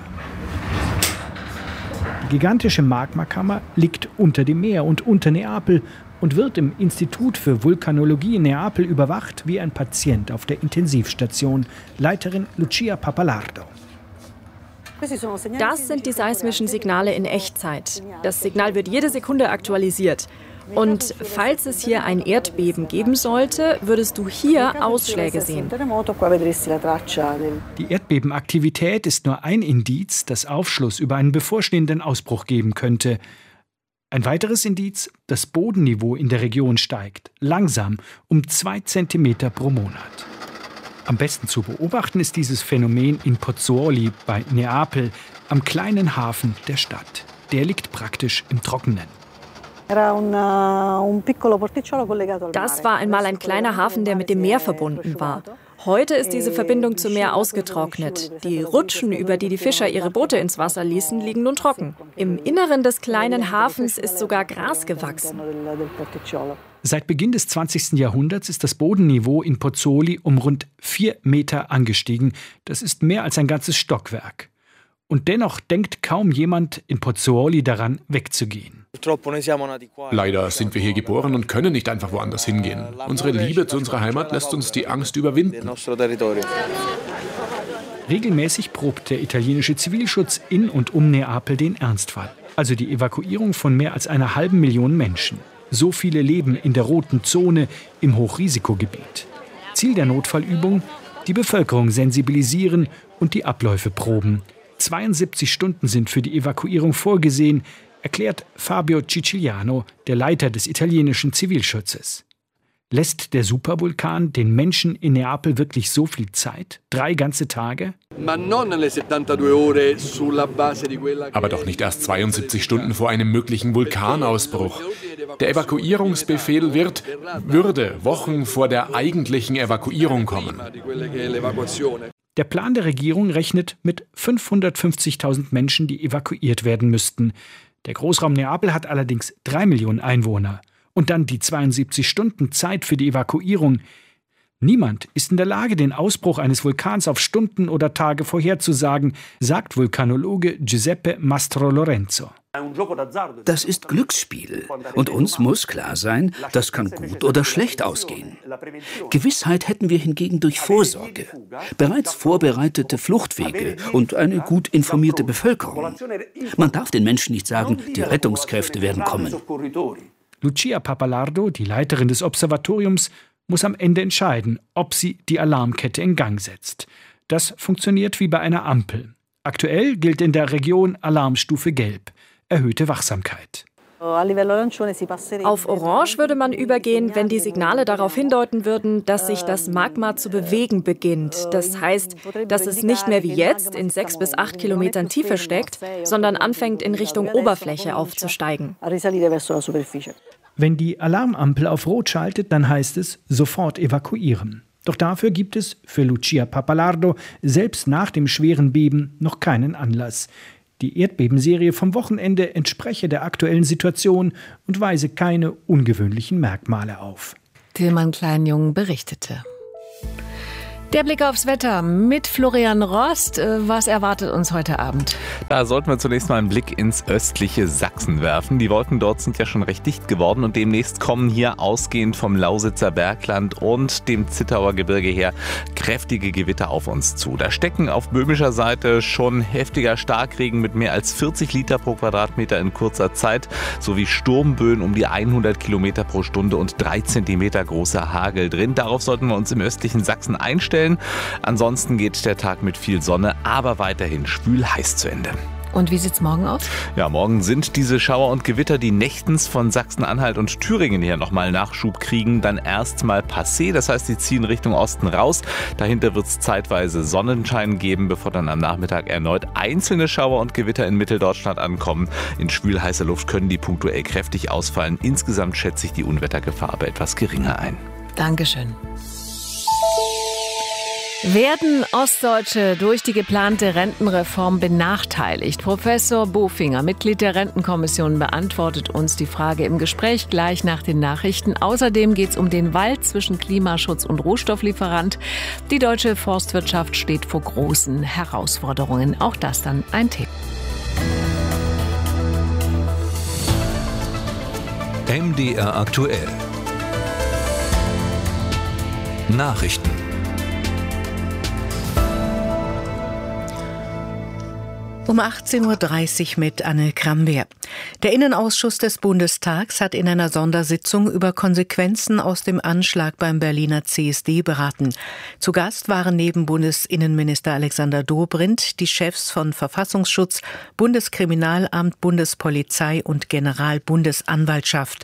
Die gigantische Magmakammer liegt unter dem Meer und unter Neapel und wird im Institut für Vulkanologie in Neapel überwacht wie ein Patient auf der Intensivstation. Leiterin Lucia Papalardo. Das sind die seismischen Signale in Echtzeit. Das Signal wird jede Sekunde aktualisiert. Und falls es hier ein Erdbeben geben sollte, würdest du hier Ausschläge sehen. Die Erdbebenaktivität ist nur ein Indiz, das Aufschluss über einen bevorstehenden Ausbruch geben könnte. Ein weiteres Indiz, das Bodenniveau in der Region steigt, langsam um zwei Zentimeter pro Monat. Am besten zu beobachten ist dieses Phänomen in Pozzuoli bei Neapel, am kleinen Hafen der Stadt. Der liegt praktisch im Trockenen. Das war einmal ein kleiner Hafen, der mit dem Meer verbunden war. Heute ist diese Verbindung zum Meer ausgetrocknet. Die Rutschen, über die die Fischer ihre Boote ins Wasser ließen, liegen nun trocken. Im Inneren des kleinen Hafens ist sogar Gras gewachsen. Seit Beginn des zwanzigsten Jahrhunderts ist das Bodenniveau in Pozzuoli um rund vier Meter angestiegen. Das ist mehr als ein ganzes Stockwerk. Und dennoch denkt kaum jemand in Pozzuoli daran, wegzugehen. Leider sind wir hier geboren und können nicht einfach woanders hingehen. Unsere Liebe zu unserer Heimat lässt uns die Angst überwinden. Regelmäßig probt der italienische Zivilschutz in und um Neapel den Ernstfall. Also die Evakuierung von mehr als einer halben Million Menschen. So viele leben in der roten Zone im Hochrisikogebiet. Ziel der Notfallübung: die Bevölkerung sensibilisieren und die Abläufe proben. zweiundsiebzig Stunden sind für die Evakuierung vorgesehen, erklärt Fabio Ciciliano, der Leiter des italienischen Zivilschutzes. Lässt der Supervulkan den Menschen in Neapel wirklich so viel Zeit? Drei ganze Tage? Aber doch nicht erst zweiundsiebzig Stunden vor einem möglichen Vulkanausbruch. Der Evakuierungsbefehl wird, würde Wochen vor der eigentlichen Evakuierung kommen. Der Plan der Regierung rechnet mit fünfhundertfünfzigtausend Menschen, die evakuiert werden müssten. Der Großraum Neapel hat allerdings drei Millionen Einwohner. Und dann die zweiundsiebzig Stunden Zeit für die Evakuierung. Niemand ist in der Lage, den Ausbruch eines Vulkans auf Stunden oder Tage vorherzusagen, sagt Vulkanologe Giuseppe Mastro Lorenzo. Das ist Glücksspiel. Und uns muss klar sein, das kann gut oder schlecht ausgehen. Gewissheit hätten wir hingegen durch Vorsorge, bereits vorbereitete Fluchtwege und eine gut informierte Bevölkerung. Man darf den Menschen nicht sagen, die Rettungskräfte werden kommen. Lucia Pappalardo, die Leiterin des Observatoriums, muss am Ende entscheiden, ob sie die Alarmkette in Gang setzt. Das funktioniert wie bei einer Ampel. Aktuell gilt in der Region Alarmstufe Gelb, erhöhte Wachsamkeit. Auf Orange würde man übergehen, wenn die Signale darauf hindeuten würden, dass sich das Magma zu bewegen beginnt. Das heißt, dass es nicht mehr wie jetzt in sechs bis acht Kilometern Tiefe steckt, sondern anfängt in Richtung Oberfläche aufzusteigen. Wenn die Alarmampel auf Rot schaltet, dann heißt es sofort evakuieren. Doch dafür gibt es für Lucia Pappalardo selbst nach dem schweren Beben noch keinen Anlass. Die Erdbebenserie vom Wochenende entspreche der aktuellen Situation und weise keine ungewöhnlichen Merkmale auf. Tilman Kleinjung berichtete. Der Blick aufs Wetter mit Florian Rost. Was erwartet uns heute Abend? Da sollten wir zunächst mal einen Blick ins östliche Sachsen werfen. Die Wolken dort sind ja schon recht dicht geworden und demnächst kommen hier ausgehend vom Lausitzer Bergland und dem Zittauer Gebirge her kräftige Gewitter auf uns zu. Da stecken auf böhmischer Seite schon heftiger Starkregen mit mehr als vierzig Liter pro Quadratmeter in kurzer Zeit sowie Sturmböen um die hundert Kilometer pro Stunde und drei Zentimeter großer Hagel drin. Darauf sollten wir uns im östlichen Sachsen einstellen. Ansonsten geht der Tag mit viel Sonne, aber weiterhin schwül heiß zu Ende. Und wie sieht's morgen aus? Ja, morgen sind diese Schauer und Gewitter, die nächtens von Sachsen-Anhalt und Thüringen her nochmal Nachschub kriegen, dann erstmal passé. Das heißt, sie ziehen Richtung Osten raus. Dahinter wird es zeitweise Sonnenschein geben, bevor dann am Nachmittag erneut einzelne Schauer und Gewitter in Mitteldeutschland ankommen. In schwül heißer Luft können die punktuell kräftig ausfallen. Insgesamt schätze ich die Unwettergefahr aber etwas geringer ein. Dankeschön. Werden Ostdeutsche durch die geplante Rentenreform benachteiligt? Professor Bofinger, Mitglied der Rentenkommission, beantwortet uns die Frage im Gespräch gleich nach den Nachrichten. Außerdem geht es um den Wald zwischen Klimaschutz und Rohstofflieferant. Die deutsche Forstwirtschaft steht vor großen Herausforderungen. Auch das dann ein Thema. M D R aktuell. Nachrichten. Um achtzehn Uhr dreißig mit Anne Krambeer. Der Innenausschuss des Bundestags hat in einer Sondersitzung über Konsequenzen aus dem Anschlag beim Berliner C S D beraten. Zu Gast waren neben Bundesinnenminister Alexander Dobrindt die Chefs von Verfassungsschutz, Bundeskriminalamt, Bundespolizei und Generalbundesanwaltschaft.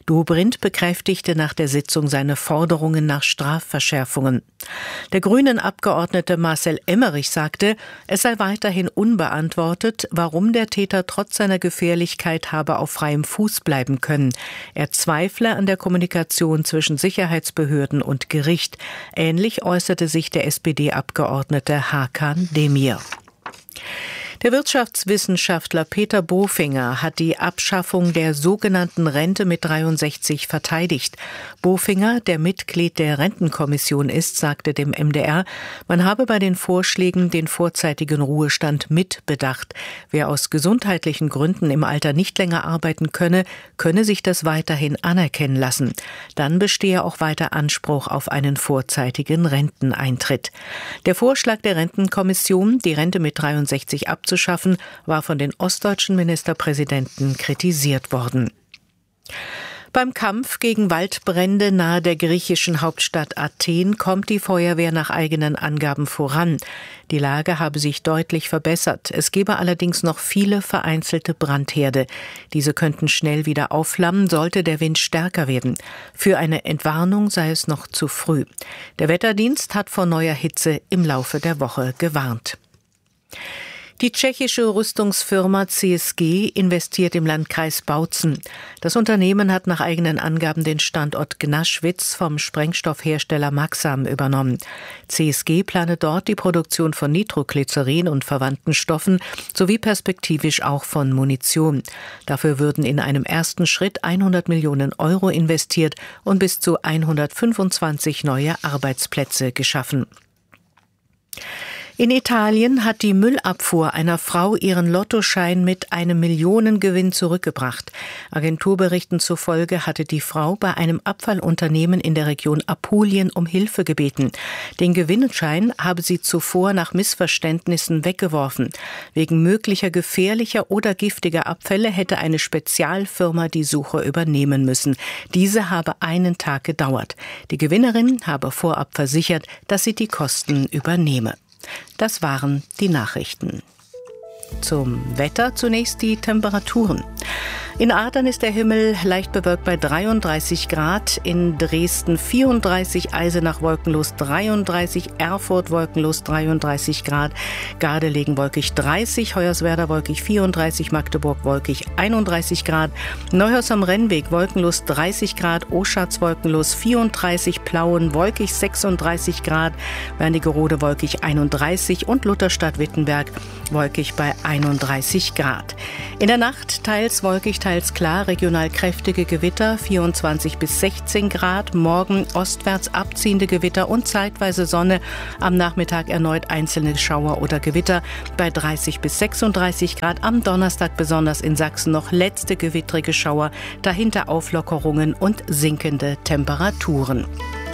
Dobrindt bekräftigte nach der Sitzung seine Forderungen nach Strafverschärfungen. Der Grünen-Abgeordnete Marcel Emmerich sagte, es sei weiterhin unbeantwortet, warum der Täter trotz seiner Gefährlichkeit habe auf freiem Fuß bleiben können. Er zweifle an der Kommunikation zwischen Sicherheitsbehörden und Gericht. Ähnlich äußerte sich der S P D-Abgeordnete Hakan Demir. Der Wirtschaftswissenschaftler Peter Bofinger hat die Abschaffung der sogenannten Rente mit dreiundsechzig verteidigt. Bofinger, der Mitglied der Rentenkommission ist, sagte dem M D R, man habe bei den Vorschlägen den vorzeitigen Ruhestand mitbedacht. Wer aus gesundheitlichen Gründen im Alter nicht länger arbeiten könne, könne sich das weiterhin anerkennen lassen. Dann bestehe auch weiter Anspruch auf einen vorzeitigen Renteneintritt. Der Vorschlag der Rentenkommission, die Rente mit dreiundsechzig abzuschaffen, war von den ostdeutschen Ministerpräsidenten kritisiert worden. Beim Kampf gegen Waldbrände nahe der griechischen Hauptstadt Athen kommt die Feuerwehr nach eigenen Angaben voran. Die Lage habe sich deutlich verbessert. Es gebe allerdings noch viele vereinzelte Brandherde. Diese könnten schnell wieder aufflammen, sollte der Wind stärker werden. Für eine Entwarnung sei es noch zu früh. Der Wetterdienst hat vor neuer Hitze im Laufe der Woche gewarnt. Die tschechische Rüstungsfirma C S G investiert im Landkreis Bautzen. Das Unternehmen hat nach eigenen Angaben den Standort Gnaschwitz vom Sprengstoffhersteller Maxam übernommen. C S G plane dort die Produktion von Nitroglycerin und verwandten Stoffen sowie perspektivisch auch von Munition. Dafür würden in einem ersten Schritt hundert Millionen Euro investiert und bis zu hundertfünfundzwanzig neue Arbeitsplätze geschaffen. In Italien hat die Müllabfuhr einer Frau ihren Lottoschein mit einem Millionengewinn zurückgebracht. Agenturberichten zufolge hatte die Frau bei einem Abfallunternehmen in der Region Apulien um Hilfe gebeten. Den Gewinnschein habe sie zuvor nach Missverständnissen weggeworfen. Wegen möglicher gefährlicher oder giftiger Abfälle hätte eine Spezialfirma die Suche übernehmen müssen. Diese habe einen Tag gedauert. Die Gewinnerin habe vorab versichert, dass sie die Kosten übernehme. Das waren die Nachrichten. Zum Wetter zunächst die Temperaturen. In Adern ist der Himmel leicht bewölkt bei dreiunddreißig Grad, in Dresden vierunddreißig, Eisenach wolkenlos dreiunddreißig, Erfurt wolkenlos dreiunddreißig Grad, Gardelegen wolkig dreißig, Hoyerswerda wolkig vierunddreißig, Magdeburg wolkig einunddreißig Grad, Neuhaus am Rennweg wolkenlos dreißig Grad, Oschatz wolkenlos vierunddreißig, Plauen wolkig sechsunddreißig Grad, Wernigerode wolkig einunddreißig und Lutherstadt-Wittenberg wolkig bei einunddreißig Grad. In der Nacht teils wolkig, teils klar, regional kräftige Gewitter, vierundzwanzig bis sechzehn Grad. Morgen ostwärts abziehende Gewitter und zeitweise Sonne. Am Nachmittag erneut einzelne Schauer oder Gewitter bei dreißig bis sechsunddreißig Grad. Am Donnerstag besonders in Sachsen noch letzte gewittrige Schauer, dahinter Auflockerungen und sinkende Temperaturen.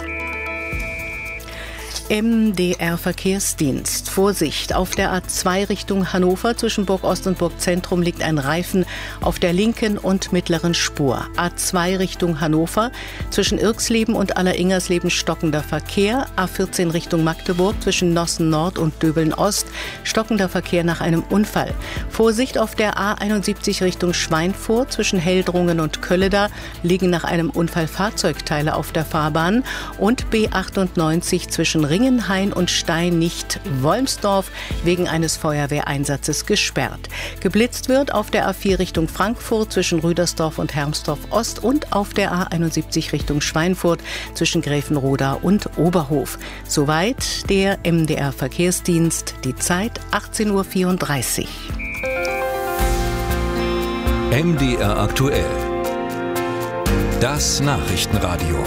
M D R-Verkehrsdienst. Vorsicht, auf der A zwei Richtung Hannover zwischen Burg Ost und Burg Zentrum liegt ein Reifen auf der linken und mittleren Spur. A zwei Richtung Hannover zwischen Irxleben und Alleringersleben stockender Verkehr. A vierzehn Richtung Magdeburg zwischen Nossen Nord und Döbeln Ost stockender Verkehr nach einem Unfall. Vorsicht, auf der A einundsiebzig Richtung Schweinfurt zwischen Heldrungen und Kölleda liegen nach einem Unfall Fahrzeugteile auf der Fahrbahn. Und B achtundneunzig zwischen Ringenhain und Stein-Nicht-Wolmsdorf wegen eines Feuerwehreinsatzes gesperrt. Geblitzt wird auf der A vier Richtung Frankfurt zwischen Rüdersdorf und Hermsdorf Ost und auf der A einundsiebzig Richtung Schweinfurt zwischen Gräfenroda und Oberhof. Soweit der M D R-Verkehrsdienst. Die Zeit achtzehn Uhr vierunddreißig. M D R aktuell. Das Nachrichtenradio.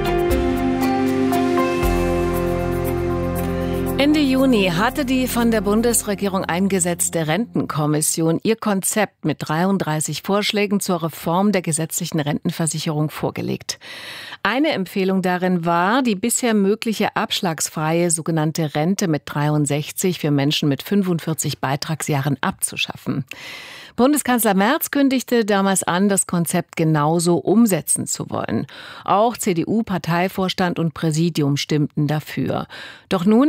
Ende Juni hatte die von der Bundesregierung eingesetzte Rentenkommission ihr Konzept mit dreiunddreißig Vorschlägen zur Reform der gesetzlichen Rentenversicherung vorgelegt. Eine Empfehlung darin war, die bisher mögliche abschlagsfreie sogenannte Rente mit dreiundsechzig für Menschen mit fünfundvierzig Beitragsjahren abzuschaffen. Bundeskanzler Merz kündigte damals an, das Konzept genauso umsetzen zu wollen. Auch C D U-Parteivorstand und Präsidium stimmten dafür. Doch nun haben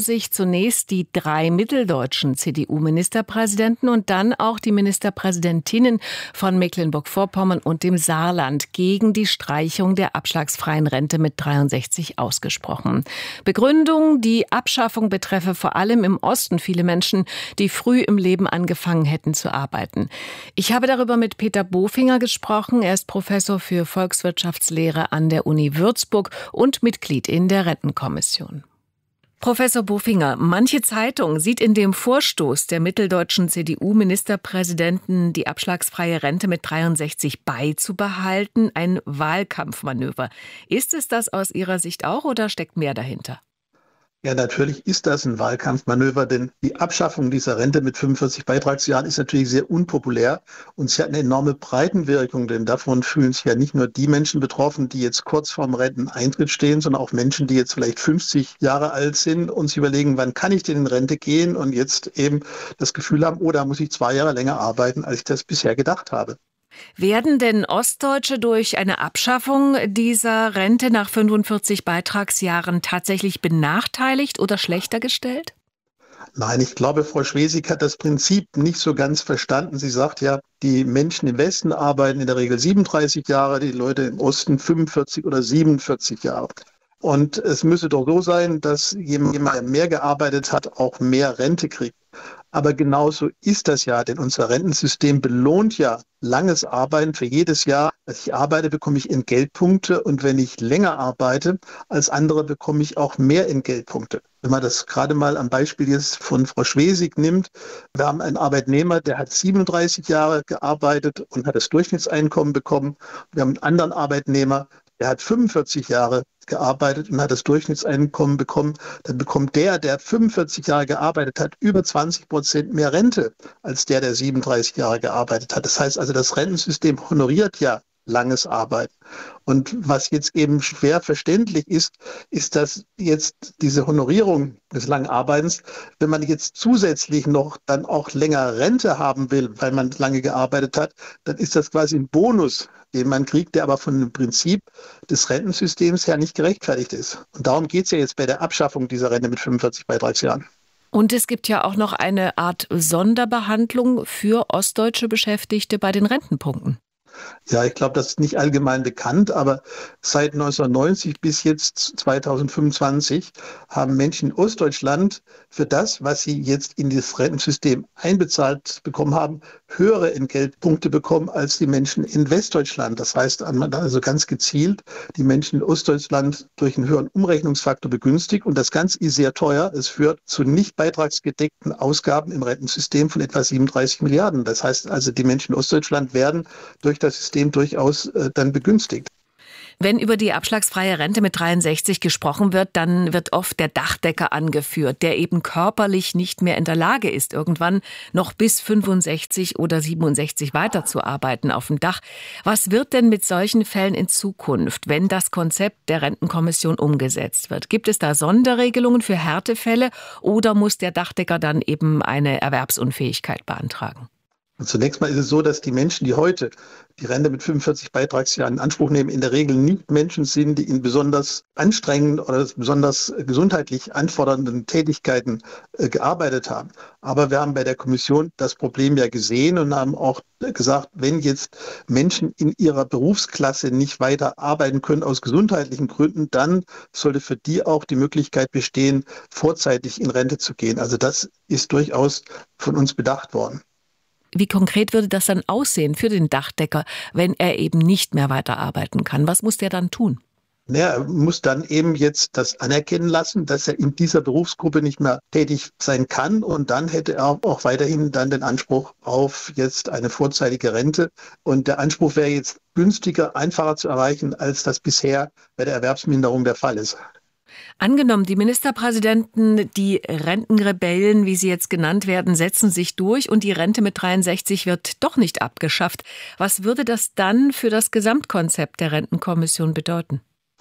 sich zunächst die drei mitteldeutschen C D U-Ministerpräsidenten und dann auch die Ministerpräsidentinnen von Mecklenburg-Vorpommern und dem Saarland gegen die Streichung der abschlagsfreien Rente mit dreiundsechzig ausgesprochen. Begründung, die Abschaffung betreffe vor allem im Osten viele Menschen, die früh im Leben angefangen hätten zu arbeiten. Ich habe darüber mit Peter Bofinger gesprochen. Er ist Professor für Volkswirtschaftslehre an der Uni Würzburg und Mitglied in der Rentenkommission. Professor Bofinger, manche Zeitung sieht in dem Vorstoß der mitteldeutschen C D U-Ministerpräsidenten, die abschlagsfreie Rente mit dreiundsechzig beizubehalten, ein Wahlkampfmanöver. Ist es das aus Ihrer Sicht auch oder steckt mehr dahinter? Ja, natürlich ist das ein Wahlkampfmanöver, denn die Abschaffung dieser Rente mit fünfundvierzig Beitragsjahren ist natürlich sehr unpopulär und sie hat eine enorme Breitenwirkung, denn davon fühlen sich ja nicht nur die Menschen betroffen, die jetzt kurz vorm Renteneintritt stehen, sondern auch Menschen, die jetzt vielleicht fünfzig Jahre alt sind und sich überlegen, wann kann ich denn in Rente gehen und jetzt eben das Gefühl haben, oh, da muss ich zwei Jahre länger arbeiten, als ich das bisher gedacht habe. Werden denn Ostdeutsche durch eine Abschaffung dieser Rente nach fünfundvierzig Beitragsjahren tatsächlich benachteiligt oder schlechter gestellt? Nein, ich glaube, Frau Schwesig hat das Prinzip nicht so ganz verstanden. Sie sagt ja, die Menschen im Westen arbeiten in der Regel siebenunddreißig Jahre, die Leute im Osten fünfundvierzig oder siebenundvierzig Jahre. Und es müsse doch so sein, dass jemand, der mehr gearbeitet hat, auch mehr Rente kriegt. Aber genauso ist das ja, denn unser Rentensystem belohnt ja langes Arbeiten für jedes Jahr. Als ich arbeite, bekomme ich Entgeltpunkte und wenn ich länger arbeite als andere, bekomme ich auch mehr Entgeltpunkte. Wenn man das gerade mal am Beispiel jetzt von Frau Schwesig nimmt, wir haben einen Arbeitnehmer, der hat siebenunddreißig Jahre gearbeitet und hat das Durchschnittseinkommen bekommen. Wir haben einen anderen Arbeitnehmer, der hat fünfundvierzig Jahre gearbeitet und hat das Durchschnittseinkommen bekommen, dann bekommt der, der fünfundvierzig Jahre gearbeitet hat, über zwanzig Prozent mehr Rente als der, der siebenunddreißig Jahre gearbeitet hat. Das heißt also, das Rentensystem honoriert ja langes Arbeiten. Und was jetzt eben schwer verständlich ist, ist, dass jetzt diese Honorierung des langen Arbeitens, wenn man jetzt zusätzlich noch dann auch länger Rente haben will, weil man lange gearbeitet hat, dann ist das quasi ein Bonus, den man kriegt, der aber von dem Prinzip des Rentensystems her nicht gerechtfertigt ist. Und darum geht es ja jetzt bei der Abschaffung dieser Rente mit fünfundvierzig Beitragsjahren. Und es gibt ja auch noch eine Art Sonderbehandlung für ostdeutsche Beschäftigte bei den Rentenpunkten. Ja, ich glaube, das ist nicht allgemein bekannt, aber seit neunzehnhundertneunzig bis jetzt zweitausendfünfundzwanzig haben Menschen in Ostdeutschland für das, was sie jetzt in das Rentensystem einbezahlt bekommen haben, höhere Entgeltpunkte bekommen als die Menschen in Westdeutschland. Das heißt, man hat also ganz gezielt die Menschen in Ostdeutschland durch einen höheren Umrechnungsfaktor begünstigt und das Ganze ist sehr teuer. Es führt zu nicht beitragsgedeckten Ausgaben im Rentensystem von etwa siebenunddreißig Milliarden. Das heißt also, die Menschen in Ostdeutschland werden durch das System durchaus äh, dann begünstigt. Wenn über die abschlagsfreie Rente mit dreiundsechzig gesprochen wird, dann wird oft der Dachdecker angeführt, der eben körperlich nicht mehr in der Lage ist, irgendwann noch bis fünfundsechzig oder siebenundsechzig weiterzuarbeiten auf dem Dach. Was wird denn mit solchen Fällen in Zukunft, wenn das Konzept der Rentenkommission umgesetzt wird? Gibt es da Sonderregelungen für Härtefälle oder muss der Dachdecker dann eben eine Erwerbsunfähigkeit beantragen? Und zunächst mal ist es so, dass die Menschen, die heute die Rente mit fünfundvierzig Beitragsjahren in Anspruch nehmen, in der Regel nicht Menschen sind, die in besonders anstrengenden oder besonders gesundheitlich anfordernden Tätigkeiten äh, gearbeitet haben. Aber wir haben bei der Kommission das Problem ja gesehen und haben auch gesagt, wenn jetzt Menschen in ihrer Berufsklasse nicht weiter arbeiten können aus gesundheitlichen Gründen, dann sollte für die auch die Möglichkeit bestehen, vorzeitig in Rente zu gehen. Also das ist durchaus von uns bedacht worden. Wie konkret würde das dann aussehen für den Dachdecker, wenn er eben nicht mehr weiterarbeiten kann? Was muss der dann tun? Ja, er muss dann eben jetzt das anerkennen lassen, dass er in dieser Berufsgruppe nicht mehr tätig sein kann und dann hätte er auch weiterhin dann den Anspruch auf jetzt eine vorzeitige Rente und der Anspruch wäre jetzt günstiger, einfacher zu erreichen, als das bisher bei der Erwerbsminderung der Fall ist. Angenommen, die Ministerpräsidenten, die Rentenrebellen, wie sie jetzt genannt werden, setzen sich durch und die Rente mit dreiundsechzig wird doch nicht abgeschafft. Was würde das dann für das Gesamtkonzept der Rentenkommission bedeuten?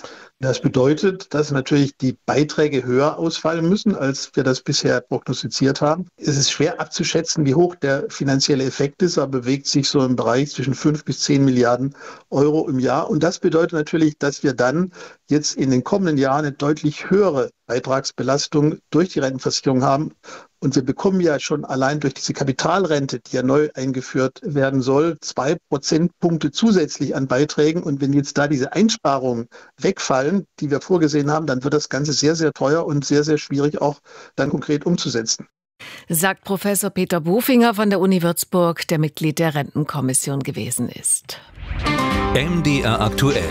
Das bedeutet, dass natürlich die Beiträge höher ausfallen müssen, als wir das bisher prognostiziert haben. Es ist schwer abzuschätzen, wie hoch der finanzielle Effekt ist, aber bewegt sich so im Bereich zwischen fünf bis zehn Milliarden Euro im Jahr. Und das bedeutet natürlich, dass wir dann jetzt in den kommenden Jahren eine deutlich höhere Beitragsbelastung durch die Rentenversicherung haben. Und wir bekommen ja schon allein durch diese Kapitalrente, die ja neu eingeführt werden soll, zwei Prozentpunkte zusätzlich an Beiträgen. Und wenn jetzt da diese Einsparungen wegfallen, die wir vorgesehen haben, dann wird das Ganze sehr, sehr teuer und sehr, sehr schwierig auch dann konkret umzusetzen. Sagt Professor Peter Bofinger von der Uni Würzburg, der Mitglied der Rentenkommission gewesen ist. M D R aktuell.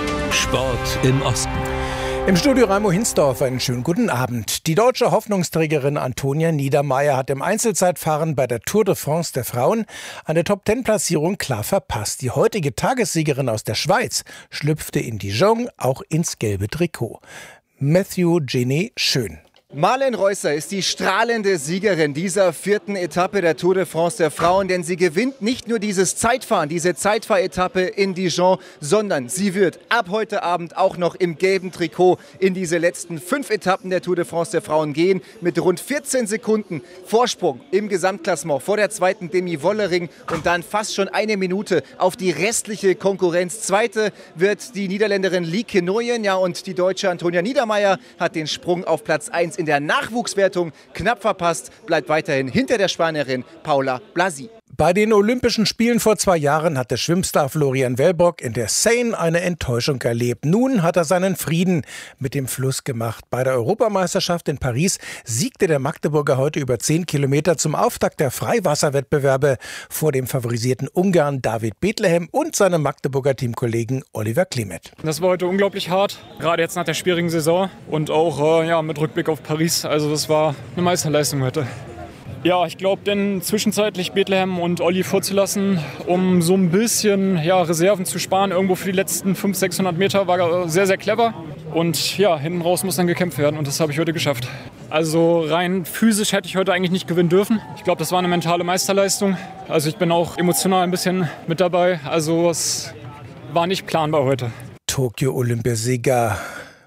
Sport im Osten. Im Studio Raimo Hinsdorf, einen schönen guten Abend. Die deutsche Hoffnungsträgerin Antonia Niedermaier hat im Einzelzeitfahren bei der Tour de France der Frauen eine Top-Zehn-Platzierung klar verpasst. Die heutige Tagessiegerin aus der Schweiz schlüpfte in Dijon auch ins gelbe Trikot. Matthew Genet Schön. Marlen Reusser ist die strahlende Siegerin dieser vierten Etappe der Tour de France der Frauen, denn sie gewinnt nicht nur dieses Zeitfahren, diese Zeitfahretappe in Dijon, sondern sie wird ab heute Abend auch noch im gelben Trikot in diese letzten fünf Etappen der Tour de France der Frauen gehen, mit rund vierzehn Sekunden Vorsprung im Gesamtklassement vor der zweiten Demi Wollering und dann fast schon eine Minute auf die restliche Konkurrenz. Zweite wird die Niederländerin Lieke Nooyen, ja, und die Deutsche Antonia Niedermaier hat den Sprung auf Platz eins in der Nachwuchswertung knapp verpasst, bleibt weiterhin hinter der Spanierin Paula Blasi. Bei den Olympischen Spielen vor zwei Jahren hat der Schwimmstar Florian Wellbrock in der Seine eine Enttäuschung erlebt. Nun hat er seinen Frieden mit dem Fluss gemacht. Bei der Europameisterschaft in Paris siegte der Magdeburger heute über zehn Kilometer zum Auftakt der Freiwasserwettbewerbe vor dem favorisierten Ungarn David Bethlehem und seinem Magdeburger Teamkollegen Oliver Klimet. Das war heute unglaublich hart, gerade jetzt nach der schwierigen Saison und auch äh, ja, mit Rückblick auf Paris. Also das war eine Meisterleistung heute. Ja, ich glaube, denn zwischenzeitlich Bethlehem und Olli vorzulassen, um so ein bisschen ja, Reserven zu sparen, irgendwo für die letzten fünfhundert, sechshundert Meter, war sehr, sehr clever. Und ja, hinten raus muss dann gekämpft werden und das habe ich heute geschafft. Also rein physisch hätte ich heute eigentlich nicht gewinnen dürfen. Ich glaube, das war eine mentale Meisterleistung. Also ich bin auch emotional ein bisschen mit dabei. Also es war nicht planbar heute. Tokio-Olympiasieger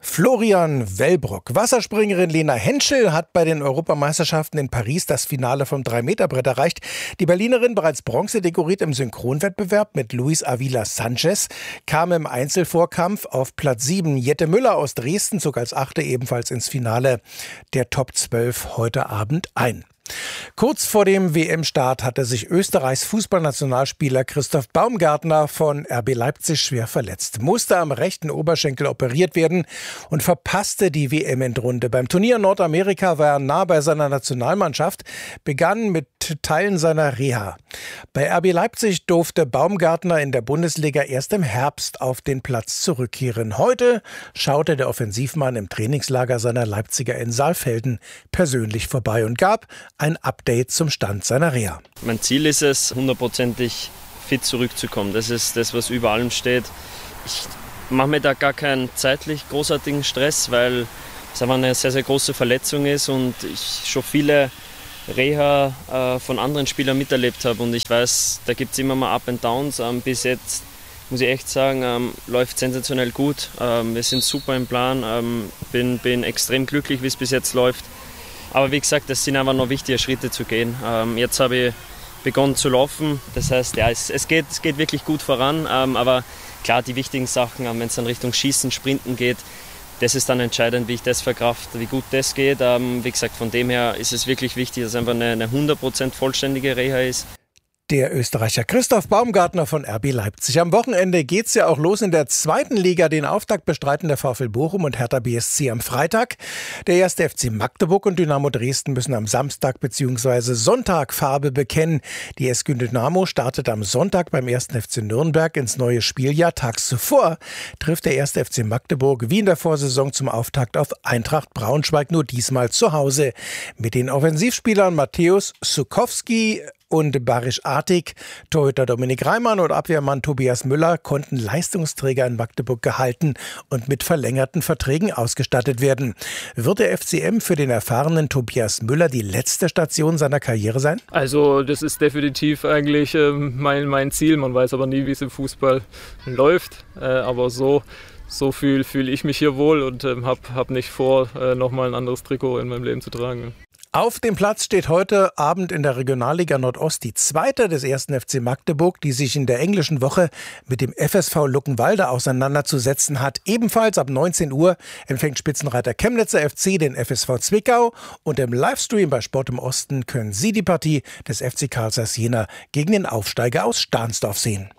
Florian Wellbrock. Wasserspringerin Lena Henschel hat bei den Europameisterschaften in Paris das Finale vom drei Meter Brett erreicht. Die Berlinerin, bereits Bronze dekoriert im Synchronwettbewerb mit Luis Avila Sanchez, kam im Einzelvorkampf auf Platz sieben. Jette Müller aus Dresden zog als Achte ebenfalls ins Finale der Top zwölf heute Abend ein. Kurz vor dem W M-Start hatte sich Österreichs Fußballnationalspieler Christoph Baumgartner von R B Leipzig schwer verletzt, musste am rechten Oberschenkel operiert werden und verpasste die W M-Endrunde. Beim Turnier in Nordamerika war er nah bei seiner Nationalmannschaft, begann mit Teilen seiner Reha. Bei R B Leipzig durfte Baumgartner in der Bundesliga erst im Herbst auf den Platz zurückkehren. Heute schaute der Offensivmann im Trainingslager seiner Leipziger in Saalfelden persönlich vorbei und gab ein Update zum Stand seiner Reha. Mein Ziel ist es, hundertprozentig fit zurückzukommen. Das ist das, was über allem steht. Ich mache mir da gar keinen zeitlich großartigen Stress, weil es einfach eine sehr, sehr große Verletzung ist und ich schon viele Reha äh, von anderen Spielern miterlebt habe. Und ich weiß, da gibt es immer mal Up and Downs. Ähm, bis jetzt, muss ich echt sagen, ähm, läuft sensationell gut. Ähm, wir sind super im Plan. Ähm, bin, bin extrem glücklich, wie es bis jetzt läuft. Aber wie gesagt, das sind einfach noch wichtige Schritte zu gehen. Ähm, jetzt habe ich begonnen zu laufen. Das heißt, ja, es, es, geht, es geht wirklich gut voran. Ähm, aber klar, die wichtigen Sachen, ähm, wenn es dann Richtung Schießen, Sprinten geht, das ist dann entscheidend, wie ich das verkrafte, wie gut das geht. Ähm, wie gesagt, von dem her ist es wirklich wichtig, dass es einfach eine, eine hundert Prozent vollständige Reha ist. Der Österreicher Christoph Baumgartner von R B Leipzig. Am Wochenende geht's ja auch los in der zweiten Liga. Den Auftakt bestreiten der VfL Bochum und Hertha B S C am Freitag. Der erste F C Magdeburg und Dynamo Dresden müssen am Samstag bzw. Sonntag Farbe bekennen. Die S G Dynamo startet am Sonntag beim ersten F C Nürnberg ins neue Spieljahr. Tags zuvor trifft der erste F C Magdeburg wie in der Vorsaison zum Auftakt auf Eintracht Braunschweig, nur diesmal zu Hause. Mit den Offensivspielern Matthäus Sukowski und Barisch Artig, Torhüter Dominik Reimann und Abwehrmann Tobias Müller konnten Leistungsträger in Magdeburg gehalten und mit verlängerten Verträgen ausgestattet werden. Wird der F C M für den erfahrenen Tobias Müller die letzte Station seiner Karriere sein? Also das ist definitiv eigentlich äh, mein, mein Ziel. Man weiß aber nie, wie es im Fußball läuft. Äh, aber so so fühle fühl ich mich hier wohl und ähm, habe hab nicht vor, äh, nochmal ein anderes Trikot in meinem Leben zu tragen. Auf dem Platz steht heute Abend in der Regionalliga Nordost die zweite des ersten F C Magdeburg, die sich in der englischen Woche mit dem F S V Luckenwalde auseinanderzusetzen hat. Ebenfalls ab neunzehn Uhr empfängt Spitzenreiter Chemnitzer F C den F S V Zwickau und im Livestream bei Sport im Osten können Sie die Partie des F C Carl Zeiss Jena gegen den Aufsteiger aus Stahnsdorf sehen.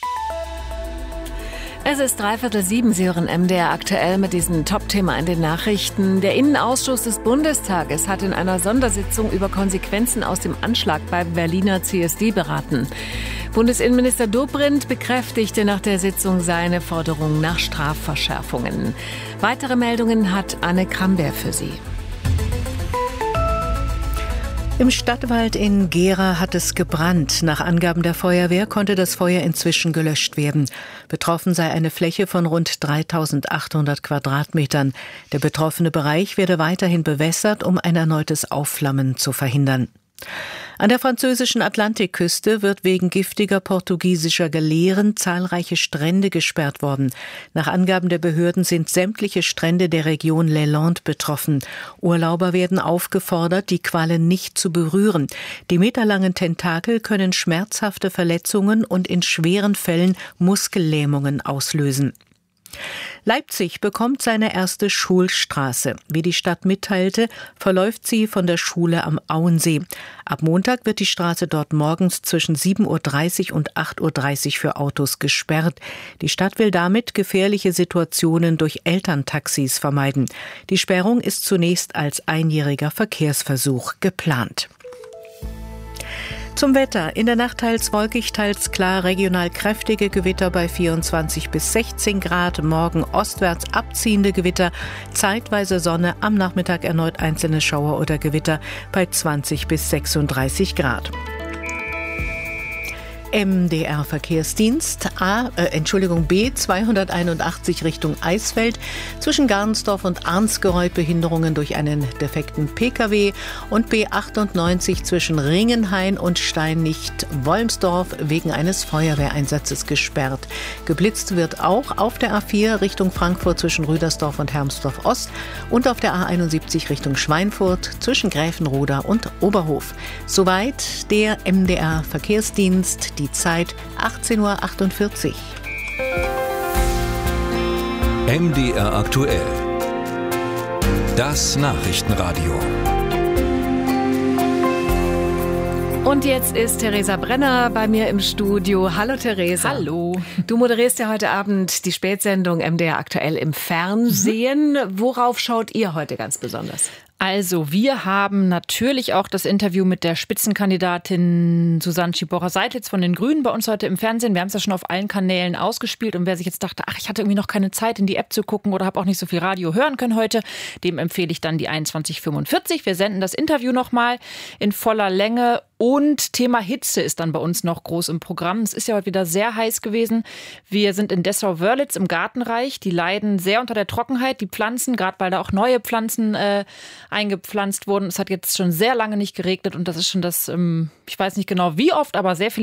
Es ist dreiviertel sieben, Sie hören M D R aktuell mit diesem Top-Thema in den Nachrichten. Der Innenausschuss des Bundestages hat in einer Sondersitzung über Konsequenzen aus dem Anschlag beim Berliner C S D beraten. Bundesinnenminister Dobrindt bekräftigte nach der Sitzung seine Forderung nach Strafverschärfungen. Weitere Meldungen hat Anne Kramberg für Sie. Im Stadtwald in Gera hat es gebrannt. Nach Angaben der Feuerwehr konnte das Feuer inzwischen gelöscht werden. Betroffen sei eine Fläche von rund dreitausendachthundert Quadratmetern. Der betroffene Bereich werde weiterhin bewässert, um ein erneutes Aufflammen zu verhindern. An der französischen Atlantikküste wird wegen giftiger portugiesischer Galeeren zahlreiche Strände gesperrt worden. Nach Angaben der Behörden sind sämtliche Strände der Region Les Landes betroffen. Urlauber werden aufgefordert, die Quallen nicht zu berühren. Die meterlangen Tentakel können schmerzhafte Verletzungen und in schweren Fällen Muskellähmungen auslösen. Leipzig bekommt seine erste Schulstraße. Wie die Stadt mitteilte, verläuft sie von der Schule am Auensee. Ab Montag wird die Straße dort morgens zwischen sieben Uhr dreißig und acht Uhr dreißig für Autos gesperrt. Die Stadt will damit gefährliche Situationen durch Elterntaxis vermeiden. Die Sperrung ist zunächst als einjähriger Verkehrsversuch geplant. Zum Wetter. In der Nacht teils wolkig, teils klar, regional kräftige Gewitter bei vierundzwanzig bis sechzehn Grad. Morgen ostwärts abziehende Gewitter, zeitweise Sonne, am Nachmittag erneut einzelne Schauer oder Gewitter bei zwanzig bis sechsunddreißig Grad. M D R Verkehrsdienst A, äh, Entschuldigung, B zweihunderteinundachtzig Richtung Eisfeld. Zwischen Garnsdorf und Arnsgereuth Behinderungen durch einen defekten P K W und B achtundneunzig zwischen Ringenhain und Steinnicht-Wolmsdorf wegen eines Feuerwehreinsatzes gesperrt. Geblitzt wird auch auf der A vier Richtung Frankfurt zwischen Rüdersdorf und Hermsdorf Ost und auf der A einundsiebzig Richtung Schweinfurt zwischen Gräfenroda und Oberhof. Soweit der M D R Verkehrsdienst. Die Zeit achtzehn Uhr achtundvierzig. M D R aktuell. Das Nachrichtenradio. Und jetzt ist Theresa Brenner bei mir im Studio. Hallo Theresa. Hallo. Du moderierst ja heute Abend die Spätsendung M D R aktuell im Fernsehen. Mhm. Worauf schaut ihr heute ganz besonders? Also, wir haben natürlich auch das Interview mit der Spitzenkandidatin Susanne Schiborra-Seidlitz von den Grünen bei uns heute im Fernsehen. Wir haben es ja schon auf allen Kanälen ausgespielt. Und wer sich jetzt dachte, ach, ich hatte irgendwie noch keine Zeit, in die App zu gucken oder habe auch nicht so viel Radio hören können heute, dem empfehle ich dann die einundzwanzig fünfundvierzig. Wir senden das Interview nochmal in voller Länge. Und Thema Hitze ist dann bei uns noch groß im Programm. Es ist ja heute wieder sehr heiß gewesen. Wir sind in Dessau-Wörlitz im Gartenreich. Die leiden sehr unter der Trockenheit. Die Pflanzen, gerade weil da auch neue Pflanzen äh, eingepflanzt wurden. Es hat jetzt schon sehr lange nicht geregnet und das ist schon das, ähm, ich weiß nicht genau wie oft, aber sehr viele